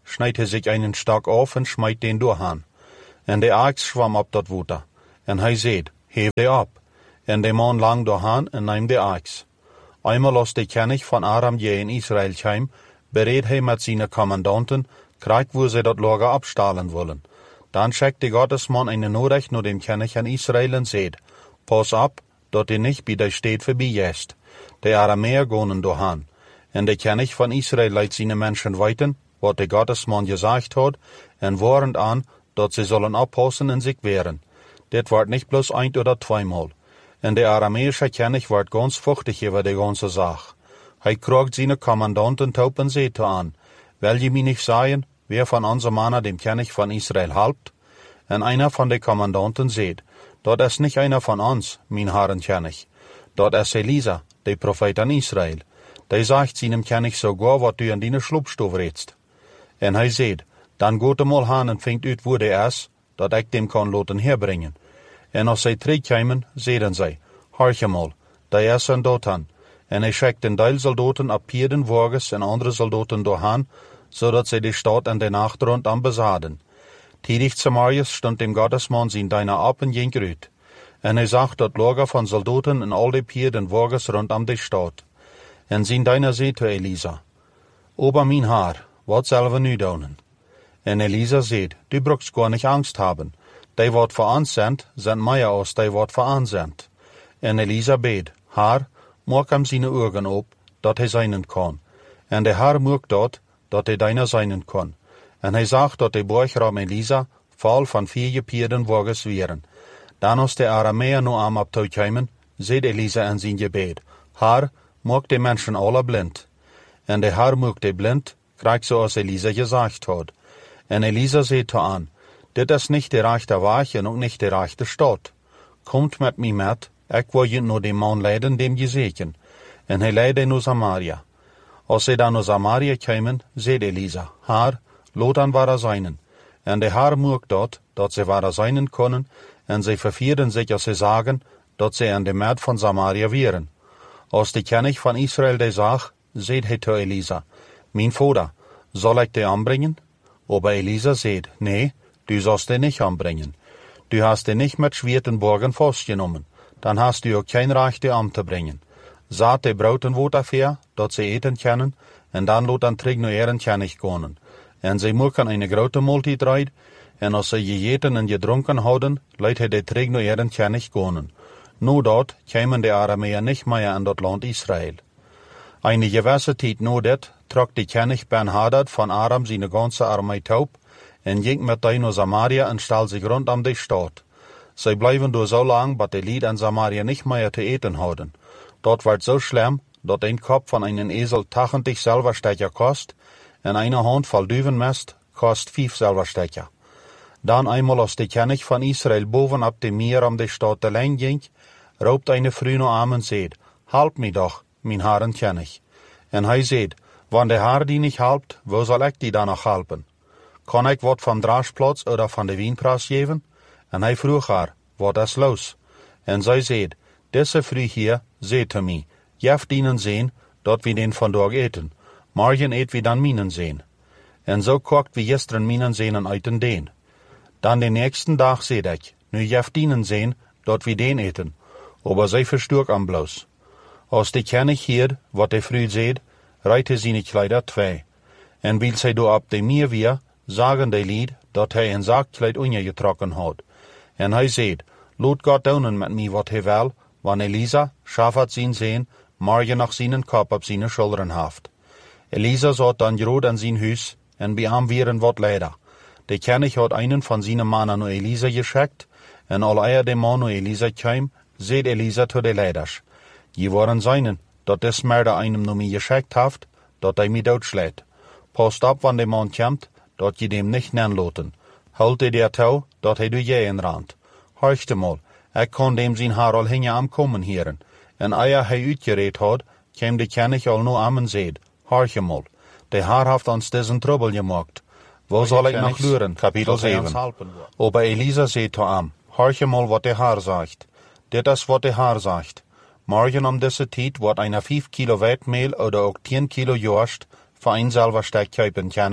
schneidt hij sich einen Stock auf und schmeidt den durch an. En de Axt schwamm ab dat Water. En hij zeid, heef de ab. En de man lang door aan en neem de Axt. Einmal als de König von Aram je in Israel kwam, bereed hij met zijn Kommandanten, krijgt wo sie dat Lager abstahlen wollen. Dan schickt de Gottesmann eine Nachricht nur dem König in Israel und seht, pass ab, dat de nicht bei der Stadt vorbeigehst. De Aramäer gonen door aan. En de König von Israel leidt seine Menschen weiten, wat de Gottesmann gesagt hat, en warnt an, dat sie sollen abpassen und sich wehren. Dit wordt nicht bloß ein oder zweimal. En de aramäische König wordt ganz fuchtig über die ganze Sache. Hij kriegt seine Kommandanten taub und seht an, will je mir nicht sagen, wer von unseren Männern dem König von Israel halbt? En einer von den Kommandanten seht, dort ist nicht einer von uns, mein Herren König. Dort ist Elisa, der Prophet an Israel. Der sagt seinem König sogar, wat du in deine Schlupfstuf redst. En hij seht, dan geht er mal han en fängt uit wo der ist, dat ich dem kann loten herbringen. En als zij terugkomen, zeiden zij, horch mal, der ist ein Dotan. En hij schickt den Teil Soldaten ab Pierden Wagens en andere Soldaten doorheen, zodat zij de Stadt en den Achtergrund am besaden. Tidig Samarias stond dem Gottesmann zijn deiner ab en ging uit. En hij zag dat Lager von Soldaten en al de Pierden Wagens rondom de Stadt. En zijn deiner zei zu Elisa, Ober mein Haar, wat zullen we nu doen? En Elisa zei, du brauchst gar nicht Angst haben. Die wat voor ons zendt, zendt mij aus, die wat voor ons zendt. En Elisa beet, Haar, maak hem zijn ogen op, dat hij zijnen kan. En de Haar maakt dat, dat hij deiner zijnen kan. En hij zag dat de Borgram Elisa vol van vier Pierden Wagens waren. Dan als de Aramäer nu am abtoekeimen, zei Elisa in zijn gebed, Haar, maak de mensen alle blind. En de Haar maakt de blind, krijgt zoals Elisa gesagt hat. En Elisa zei aan, dit is nicht de rechte Weg en ook nicht de rechte Stadt. Kommt met mij met, ik wil je nur dem Mann leiden, dem je zeken. En hij leidde naar Samaria. Als ze dan naar Samaria kwamen, zei Elisa, Haar, lot an waar zijnen. En de Haar mocht dat, dat ze waar zijnen konden, en ze vervierden zich als ze zagen, dat ze aan de Maat van Samaria waren. Als de König van Israel de zag, zei hij te Elisa, mijn vader, zal ik de aanbrengen? Aber Elisa zei, nee, du sollst den nicht anbringen. Du hast den nicht mit schweren Borgen festgenommen, dann hast du auch kein Recht, den anzubringen. Saat de Brauten wat dafür, dat sie eten können, en dan lot an trig nur ihren König gehen. En sie machen eine große Multit reid, en als sie gegeten en gedrunken houden, leidt hij de trig nur ihren König gehen. Nur dort kämen die Aramäer nicht mehr an das Land Israel. Eine gewisse Zeit nur dat trok die König Ben-Hadad von Aram seine ganze Armee taub, en ging met die naar Samaria en stal sich rund um die Stadt. Sie bleiben door so lang, dat die Lied in Samaria nicht mehr zu eten houden. Dort wird so schlimm, dat ein Kopf von einem Esel tachtig Silberstecher kost, en eine Hand voll Düvenmest kost fünf Silberstecher. Dann einmal als der König von Israel boven ab dem Meer um die Stadt allein ging, raubt eine Frau noch an und sagt, halb mich doch, mein Herren König. En hij sagt, wann der Herr die nicht halbt, wo soll ich die dann noch halpen? Kann ich wat vom Draschplatz oder von der Wienpras geben? En hij vroeg haar, wat is los? En zij zei, deze vrouw hier, zei te mij, jeft dienen sehen, dat we den vandaag eten. Morgen eet we dan minen sehen. En zo kocht we gestern minen sehen en eten den. Dan den nächsten Tag zei ik, nu jeft dienen sehen, dat we den eten. Aber zij versturk am bloos. Als de König hier, wat de vrouw zei, reite seine Kleider twee. En wil zij do ab de Meer weer, sagen de Lied, dat hij een Saakkleid ungetrokken had. En hij zei, lot Gott doen met mij wat hij wil, wanneer Elisa, schafat zien zijn, morgen nog zijn kop op zijn schoulderen haft. Elisa zat dan groot aan zijn huis, en bij hem waren wat leider. De König had einen van zijn mannen naar Elisa geschickt, en al eer de man naar Elisa kwam, zei Elisa zu de leiders, je waren zijnen, dat des Mörder einem naar mij geschickt haft, dat hij mij doodschlägt. Passt op, wanneer de man komt, dat je dem nicht nenloten. Houd hij der touw, dat hij door je inrandt. Horchte mal, ik kon dem zijn haar al hinge am kommen hieren. En eer hij uitgereed had, kwam de König al nu am en zeid, horche mal, de haar heeft ons diesen Trouble gemaakt. Wo soll ich noch luren? Kapitel zeven. Aber Elisa zei zu am, horche mal, wat de haar sagt. Dit is wat de haar sagt. Morgen um diese Zeit wird einer fünf Kilo Weitmehl oder auch zehn Kilo Jorst für ein Silbersteck kaufen können,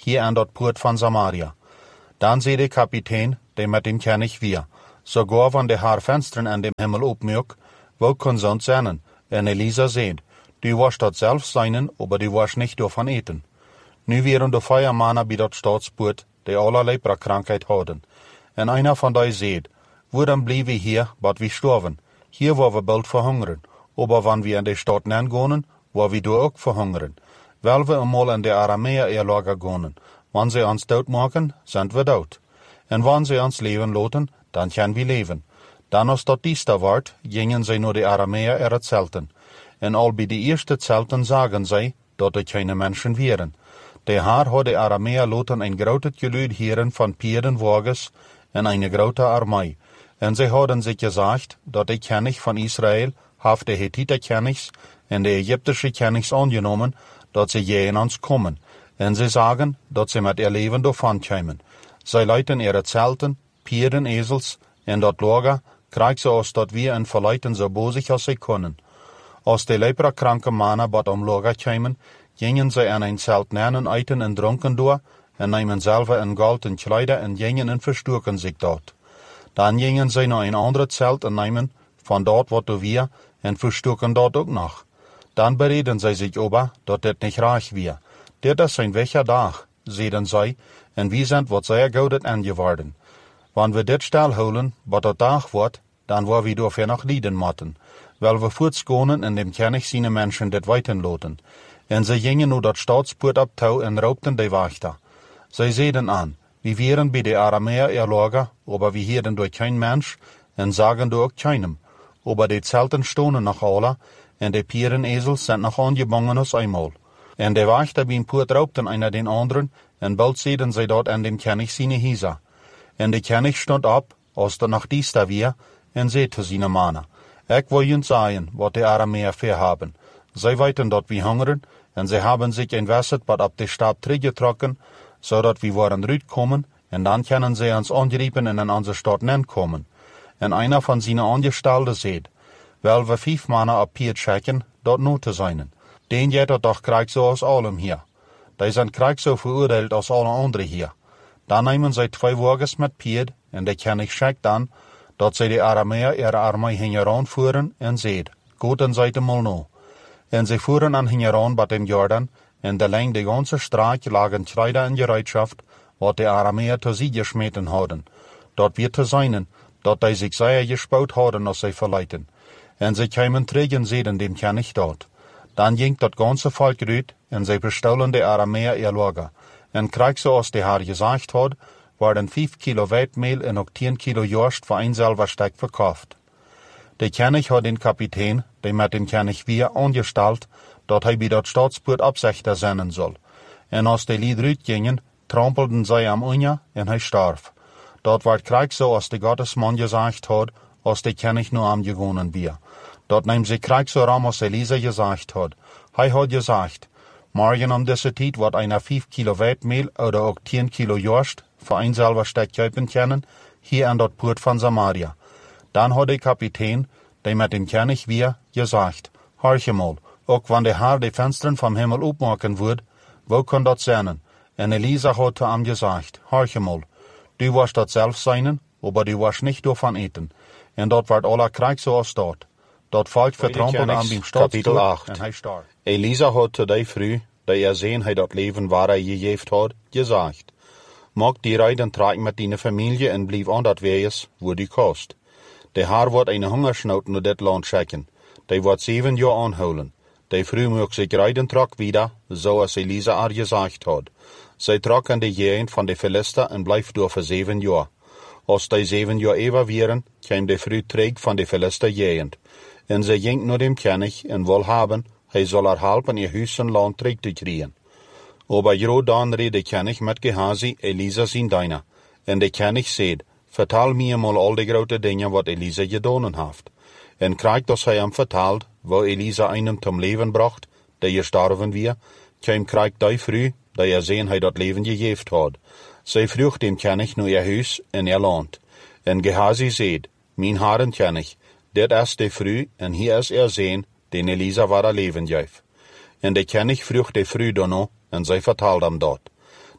hier aan dat poort van Samaria. Dan zei de kapitein, die met dem König wir, sogar van de haar vensteren aan dem Himmel opmök, wo kon sonst zijn. En Elisa zei, du warst dort selbst seinen, aber du warst nicht davon eten. Nu wären de vier Männer bij dat staatspoort, die alle Lepra-Krankheit hadden. En einer von die zei, woran blieb wir hier, bat wir sterven? Hier war wir bald verhungern, aber wenn wir in die Stadt neingehen, war wir da auch verhungern. Weil wir einmal in die Aramäer ihr Lager gehen. Wenn sie uns dood machen, sind wir dood. En wenn sie uns leben lassen, dann können wir leben. Dan als dat diester wordt, gingen zij naar de Aramäer ihre Zelten. En al bij de eerste Zelten zagen zij, dat er keine Menschen wären. De Haar had de Aramäer laten een groot geluid heren van Pierdenwagens en eine grote Armee. En zij hadden zich gezegd, dat de König van Israël heeft de Hethiter Königs en de Egyptische Königs aangenomen, dat ze gegen ons komen. En zij sagen, dat ze met ihr Leben davon kämen. Zij leiten ihre Zelten, Pierden, Esels en dat Lager, krijg ze als dat wir en verleiten so bosig als zij kunnen. Als de leprakranke Männer bad am Lager kämen, gingen zij aan een Zelt nemen, eten en dronken door, en nemen selber en Gold en Kleider en gingen en verstuken zich dort. Dan gingen zij naar een ander Zelt en nemen van dort wat du wir en verstuken dort ook nog. Dan bereden zij zich over, dat dit niet reich wir. Dit is een welcher dag, zeiden zij, en wie zijn wat zeer goudet aangeworden. Wanneer we dit stilhouden, wat dat dag wordt, dan waar we dafür nog lieden moeten, weil we voortskonen en dem König seine Menschen dit weiten loten. En ze gingen nu dat staatspoort op touw en raubten de wachter. Zij zeiden aan, wir wären bij de Aramäer ihr Lager, aber wir hielden durch kein Mensch, en sagen du auch keinem. Aber die Zelten stonen noch alle, en de Pierenesels sind noch angebangen als einmal. En de wachter beim Poort raubten einer den anderen, en bald zeiden zij dort an dem König seine Hieser. En de König stond op, als er noch dies da wir, en zei zu seine Männer, ik wil junt sagen, wat de Aramäer verhaben. Zij weten dat wir hungern, en zij haben sich ein Wasset bad ab de Stab teruggetrokken, zodat wir waren rütkommen, en dan können sie uns angeriepen en in onze Stadt nenkommen. En einer von seinen Angestellten seht, weil wir fünf Männer ab Piet checken, dort nur zu sein. Den jeder doch kriegt so aus allem hier. Die sind kriegt so verurteilt als alle anderen hier. Dann nehmen sie zwei Wagens mit Piet, en der König schickt dann, dat sie die Aramäer ihre Armee hingeranfuhren, en seht, guten seid mal no. En sie fuhren an hingeran bei dem Jordan, en der lang die ganze Straße lagen Kleider in Bereitschaft, wat die Aramäer zu sie geschmeten hadden. Dort wird zu seinen, dat die sich sehr gespaut hadden, als sie verleiten. En sie kämen trägen sehen dem König dort. Dann ging dat ganze Volk rüt, en sie bestohlen die Aramäer ihr Lager. En krieg so als die Haar gesagt had, werden fünf Kilo Weitmehl en ook tien Kilo Jorst für ein selber Steck verkauft. Der König hat den Kapitän, der mit dem König wir, angestellt, dat hij bij dat staatspoort opzichter zijn soll. En als die Lied rüt gingen, trampelten zij am Unja, en hij starf. Dat werd krieg so, als de Gottesmann gesagt hat, als de König nur am gegonen wir. Dat neemt sie krieg so ram, als Elisa gesagt hat. Hij hat gesagt, morgen um diese Zeit wird einer fünf Kilo Weitmehl oder auch tien Kilo Jorst für ein selber Steck kaufen können, hier an dat Poort von Samaria. Dann hat der Kapitän, der mit dem König wir, gesagt, horche mal, auch wenn der Herr die Fenstern vom Himmel aufmachen wird, wo kann dat sein? En Elisa hat zu ihm gesagt, horche mal, du wirst dat selbst sein, aber du wirst nicht davon eten. En dat wird aller Krieg so als dort. Dat Volk vertrampelde an dem Kapitel acht. en hij starb. Elisa hat zu der früh, da er sehen, hij dat Leben waar hij gegeft hat, gesagt, mag die Reiden tragen mit deiner Familie en blieb an dat Weges, wo die kost. Der Haar wordt eine Hungersnood naar dit land schicken. Die wordt zeven jaar aanhouden. Die früh mag sich reiden trok wieder, so als Elisa haar gesagt hat. Zij trok an de Gegend van de Philister en blijft door voor zeven jaar. Als die zeven jaar eeuwen wären, kwam de früh terug van de Philister Gegend. En zij ging naar dem König en wil haben, hij zal haar helpen ihr huis en land terug te krijgen. Aber jo dan reed de König met Gehazi, Elisa zijn diener. En de König zei, vertel mir mal al die grote dingen wat Elisa gedaan heeft. En krijgt als hij hem vertelt, wo Elisa einem zum Leben bracht, der gestorben wir, kwam krijgt die früh, da er sehen hij dat Leben gegeft had. Zij vroeg dem König naar ihr huis en ihr land. En Gehazi zei, mijn Herren König, dit is de früh, en hier is er sehen, den Elisa war er Leben geef. En de König vroeg de früh daarna, en zij vertelde hem dat.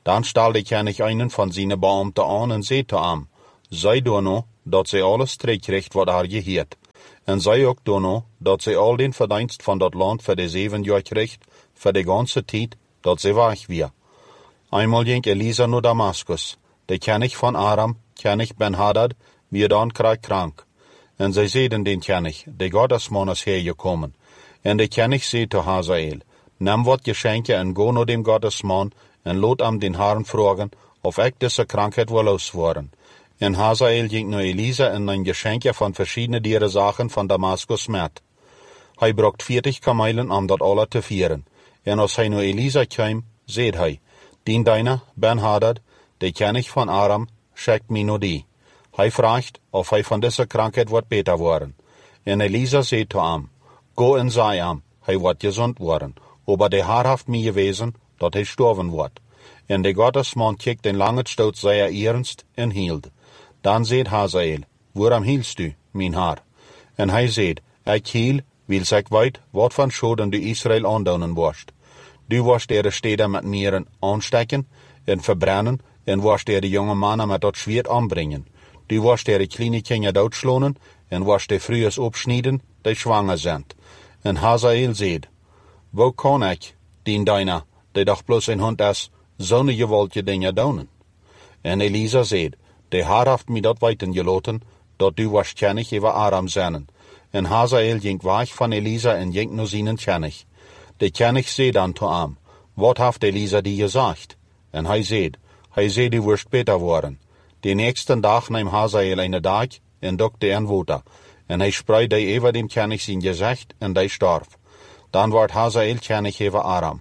Dan stelde Kenich einen van zijn beambten aan en zei te hem, zij doen nou dat zij alles streekrecht wat haar geheert. En zij ook doen nou dat zij al den verdienst van dat land voor de zeven jaar krijgt, voor de ganze tijd dat zij weg weer. Eenmaal ging Elisa naar Damascus. De Kenich van Aram, Kenich Ben-Hadad, weer dan kreeg krank. En zij zeiden den Kenich, de Goddesman is hergekomen. En de Kenich zei te Hazael, neem wat geschenken en go naar dem Goddesman en laat hem den Herrn vragen of ik deze krankheid wil losworden. En Hazael ging naar Elisa en een geschenke van verschillende dieren zaken van Damascus met. Hij bracht veertig kamelen om dat alle te vieren. En als hij naar Elisa kwam, zei hij, dien deine Ben-Hadad, de Kenich van Aram, schickt mij naar die. Hij vraagt of hij van deze krankheid wordt beter worden. En Elisa zei te hem, go en zei hem, hij wordt gezond worden. Aber de Heer heeft mij gewezen dat hij sterven wordt. En de Goddesman kijkt een lange stoot zeer ernst en hield. Dan zei Hazael, waarom hielst u, mijn Heer? En hij zei, ik hiel, wils ik weet wat van schoden du Israël aandoen worst. Du worst de steden met mieren aansteken en verbrennen en worst de jonge mannen met dat zwaard aanbrengen. Du worst de kleine kinderen doodslonen en worst de vrouwen opsnijden die zwanger zijn. En Hazael zei, wo kan ik, dien deine, die doch plus een hond is, zo'n geweldige dingen doen? En Elisa zei, de Heer heeft mij dat weten gelaten, dat du waarschijnlijk over Aram zijn. En Hazael ging weg van Elisa en ging naar zijn Kenich. De Kenich zei dan te hem, wat heeft Elisa die gezegd? En hij zei, hij zei du wirst beter worden. De nächsten dag nam Hazael een dag en dokte een water. En hij spreidde over dem Kenich zijn gezicht en hij starf. Dan werd Hazael Kenich over Aram.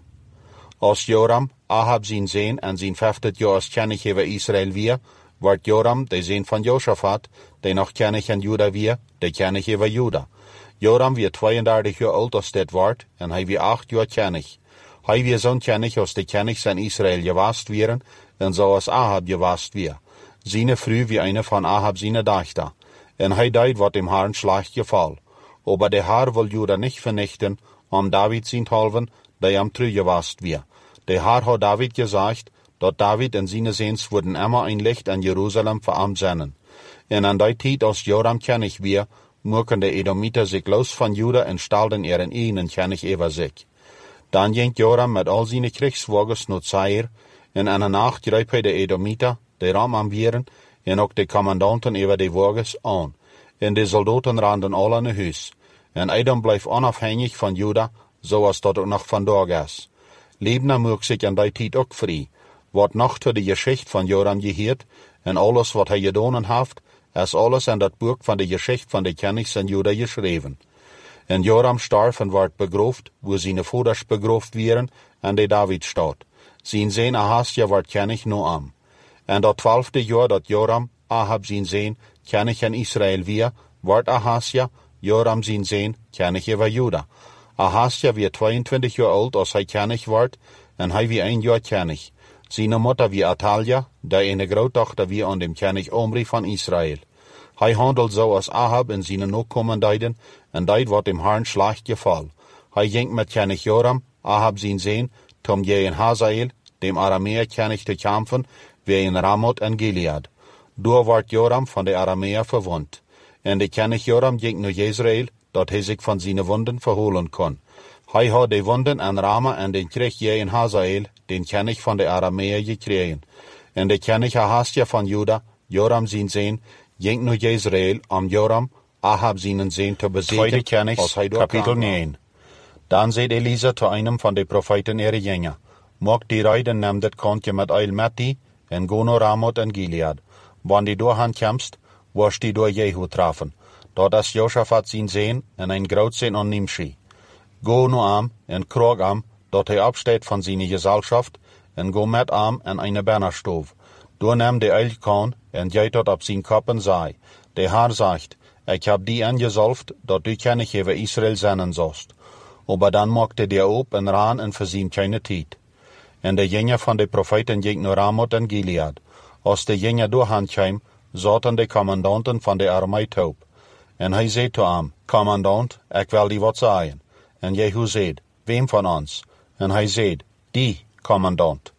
Als Joram, Ahab zijn zoon en zijn vijftig jaar als Kenich over Israël weer, werd Joram, de zoon van Josaphat, die nog Kenich en Juda weer, de Kenich over Juda. Joram weer tweeëndertig jaar oud als dit werd, en hij weer acht jaar Kenich. Hij weer zo'n Kenich als de Kenichs in Israël gewaast wieren, en zoals Ahab gewaast weer. Zijn vrouw wie een van Ahab zijn dochter. En hij deed wat dem Herrn slecht geval. Aber de Heer wil Juda niet vernichten, om David zijn halven, die hem teruggewast weer. De Heer had David gezegd, dat David en zijn zoons worden immer een licht in Jeruzalem voor hem zijn. En aan die tijd als Joram Kenich weer, moeken de Edomieten zich los van Juda en stelden er een eigen Kenich over zich. Dan ging Joram met al zijn krijgswagens naar Zair, en aan een nacht greep hij de Edomieten, de ram aan wieren, en ook de commandanten over de wagens aan. En de soldaten renden alle naar huis. En Edom bleef onafhankelijk van Juda, zoals dat ook nog vandaag is. Libna mocht zich aan die tijd ook vrij. Wat nog tot de geschichte van Joram geheerd, en alles wat hij gedaan heeft, is alles in dat boek van de geschichte van de Kenichs en Juda geschreven. En Joram starf en werd begroofd, waar zijn vaders begroofd werden, en de Davidstad. Zijn zoon Ahasja werd Kenich na hem. En dat twaalfde jaar dat Joram, Ahab zijn zoon, Kenich in Israël weer, werd Ahasja, Joram zijn zoon, Kenich over Juda. Ahasja weer tweeëntwintig jaar oud als hij Kenich werd, en hij weer een jaar Kenich. Zijn moeder wie Atalja, die een grootdochter wie aan dem Kenich Omri van Israël. Hij handelt zo als Ahab en zijn nakomelingen, en deed wat dem Herrn slecht geval. Hij ging met Kenich Joram, Ahab zijn zoon, tom tegen Hazael, dem Arameer Kenich te kampen, weer in Ramoth en Gilead. Door werd Joram van de Arameer verwond. En de Kenich Joram ging naar Jezreel, dat hij zich van zijn wonden verholen kon. Hij had de wonden aan Rama en den kreeg jij in Hazael, den Kenich van de Arameer gekregen. En de Kenich Ahasja van Juda, Joram zijn zoon, ging naar Jezreel om Joram, Ahab zijn zoon te bezeten, als hij door kapitel negen. Dan zei Elisa te einem van de profeten ere jengen, mocht die rijden neem dit kantje met eil met die, en go naar Ramoth en Gilead. Wanneer die doorgaan komst, worst die door Jehu treffen. Dat is Josaphat zijn zoon en een groot zijn aan Nimshi. Go naar hem en kroeg hem, dat hij opsteekt van zijn gezelschaft, en go met hem in een bannerstoof. Door neem de eil kan, en jij tot op zijn kop en zei, de Heer zegt, ik heb die aangezalfd, dat du Kenich over Israël zenden zost. Aber dan maakte die op en raan en verzien keine tijd. En de jengen van de profeten ging naar Ramoth en Gilead. Als de jengen doorgaan kwam, zaten de commandanten van de armee op. En hij zei te hem, commandant, ik wil die wat zeggen. En Jehu zei, wem van ons? En hij zei, die, commandant.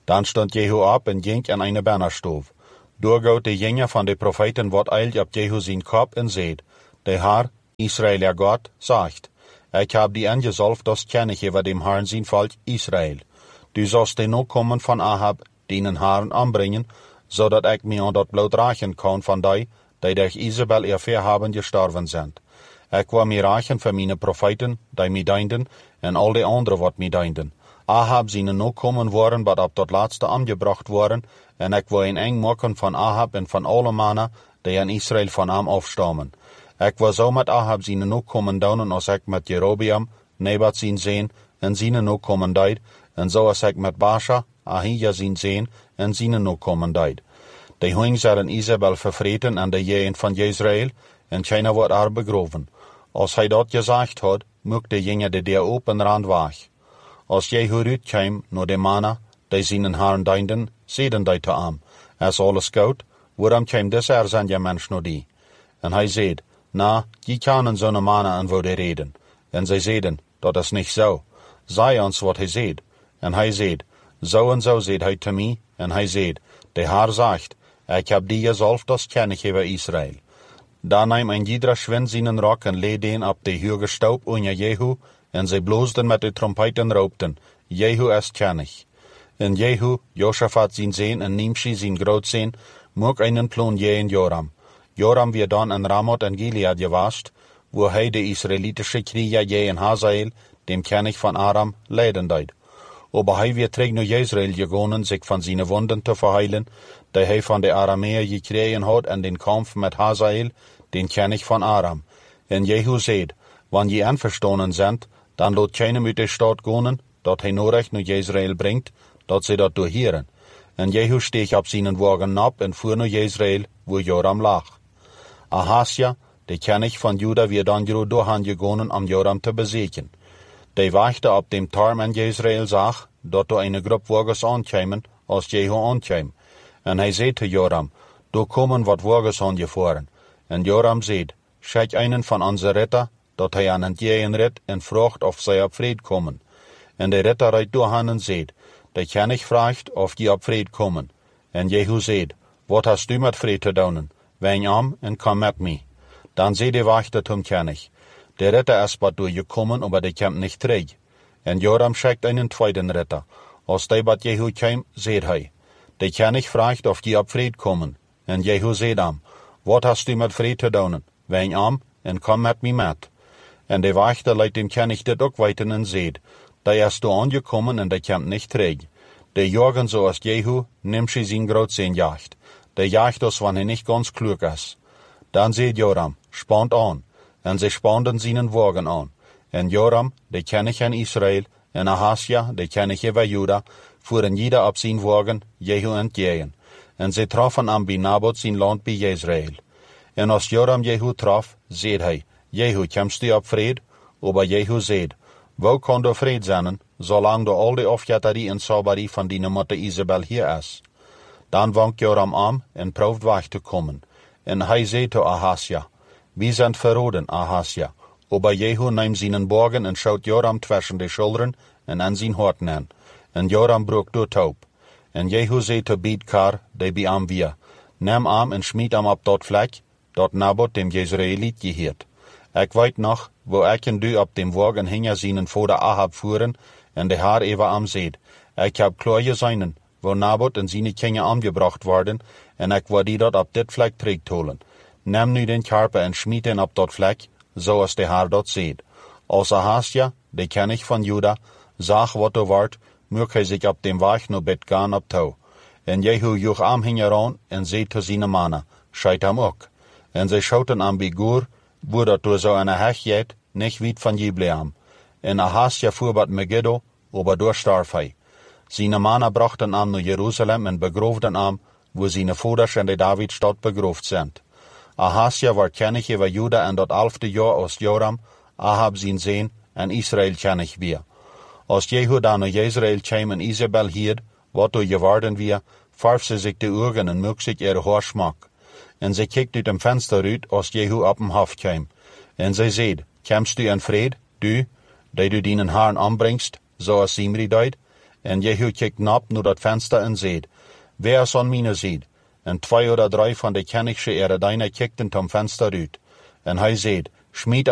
Dan stond Jehu op en ging aan een bannerstoof. Doorgoot de jengen van de profeten wat eilt op Jehu zijn kop en zeed, de Haar, Israël ja God, zegt, ik heb die aangezalfd als kennig over dem Herrn zijn volk Israël. Du zalst de nakomen van Ahab, dienen haren aanbrengen, zodat ik mij aan dat bloed rachen kan van die, die durch Isabel ihr verhaben gestorven zijn. Ik wil mij rachen voor mijn profeten, die mij dienden, en al de anderen wat mij dienden. Ahab zijn nakomen worden, wat op dat laatste aangebracht worden, en ik wil een eng maken van Ahab en van alle mannen, die in Israël van hem afstammen. Ik wil zo met Ahab zijn nakomen doen, als ik met Jerobeam, Nebat zijn zeen, en zijn nakomen deed, en zoals ik met Baasha, Ahija zijn zeen, en zijn nakomen deed. De hoing zullen Isabel vervreten en de jeën van Jezreel, en China wordt haar begroven. Als hij dat gezegd had, mocht de jongen de deur open rand weg. Als Jehu uitkwam naar de mannen, die zijn haren dienden, zeiden die te hem, als alles goed, waarom kwam deze er zijn je mens naar die? En hij zei, na, die kennen zo'n mannen aan woorden reden. En zij zeiden, dat is niet zo. Zij ons wat hij zei. En hij zei, zo en zo zei hij te mij, en hij zei, de Heer zegt, ik heb die gezalfd als kennig over Israël. Dan nam een iedere schwind zijn rok en leed den op de huge stoop onder Jehu, en zij bloosden met de trompet en roepten, Jehu is kennig. En Jehu, Josaphat zijn zeen en Nimshi zijn grootzeen, mocht einen plan jeën Joram. Joram weer dan in Ramoth en Gilead gewaast, waar hij de Israëlitische krieger jeën Hazael, dem kennig van Aram, leiden deed. Aber hij weer terug naar Jezreel gegaan, zich van zijn wonden te verheilen, die hij van de Arameer gekregen had en den kamp met Hazael, den kennig van Aram. En Jehu zei, wanneer je einverstanden bent, dan laat keinem uit de stad gaan, dat hij nodig naar Jezreel brengt, dat ze dat doorheren. En Jehu steeg op zijn wagen op en voer naar Jezreel, waar Joram lag. Ahasja, de kennig van Juda, weer dan groot doorheen gegaan om Joram te bezeken. Die wachten op dem Tarm en Jezreel zag, dat er een groep wagens aankwamen, als Jehu aankwam. En hij zei te Joram, er komen wat wagens aangevoeren. En Joram zei, schik einen van onze ritter, dat hij aan het jeën rit en vraagt of zij op vrede komen. En de ritter rijdt doorheen en zei, de kennig vraagt of die op vrede komen. En Jehu zei, wat hast du met vrede te doen? Wijn om en kom met mij. Dan zei de wachter zum kennig, de ritter is wat doorgekommen, aber de komt niet terug. En Joram schickt einen tweeden ritter. Als die wat Jehu kwam, zei hij, de kennig vraagt of die op vrede komen. En Jehu zei hem, wat hast du met vrede te doen? Wijn om en kom met mij met. En de wachter leidt dem kennig dit ook weten en zei, die is door aangekomen en die komt niet terug. De jagen zoals Jehu, neemt ze zijn grootzeen jacht. De jacht als wanneer hij niet ganz klug is. Dan zei Joram, spant aan. En ze spanden zijn wagen aan. En Joram, de kennig in Israël, en Ahasja, de kennig bij Juda, voeren ieder op zijn wagen, Jehu en jeën. En ze troffen aan bij Naboth zijn land bij Jezreel. En als Joram Jehu trof, zei hij, Jehu, komst du op vrede? Aber Jehu zei, wo kan er vrede zijn, zolang er al de ofjatterie en sabarie van die moeder Isabel hier is? Dan wankt Joram aan en proeft weg te komen. En hij zei te Ahasja, wie zijn verroden, Ahasja? Aber Jehu neemt zijn bogen en schoot Joram tussen de schilderen en aan zijn horten aan. En Joram broek door taub. En Jehu zei te Bidkar, die bij hem weer, neem hem en schmied hem op dat vlek, dat Naboth dem Jezreeliet geheert. Ik weet nog, wo ik en du op dem wagen hingen zijn vader Ahab voeren, en de Heer even hem zei, ik heb klaar gezien, wo Naboth en zijn kinderen aangebracht worden, en ik wil die dat op dit vlek terugtolen. Neem nu den karper en schmied den op dat vlek, zoals de Heer dat zei. Als Ahasja, de kennig van Juda, zag wat er wordt, mocht hij zich op dem weg naar bed gaan op touw. En Jehu joeg hem hingeraan en zei te zijn mannen, scheit hem ook. En zij schoten hem bij Gur, wo dat door zo'n hechjet, niet weit van Jibleam. En Ahasja voer wat Megiddo, aber door starf hij. Zijn mannen brachten hem naar Jeruzalem en begroefden hem, wo zijn vaders in de Davidstad begroefd zijn. Ahasja werd kennig over Juda en dat elfde jaar als Joram, Ahab zijn zeen en Israël kennig weer. Als Jehu dan naar Jezreel kwam en Isabel hield, wat er geworden weer, verf ze zich de ogen en moek zich ihre haar smak. En ze kijkt uit een venster uit als Jehu op hem hof kwam. En zij zei, komst du in vrede, du, die du dienen Herrn aanbrengst, zoals Zimri deed? En Jehu kijkt nap naar dat venster en zeid, wie is aan mijn zijd? En twee oder drie van de kenigsche eredijnen kijkten tom venster uit. En hij zeid, smiet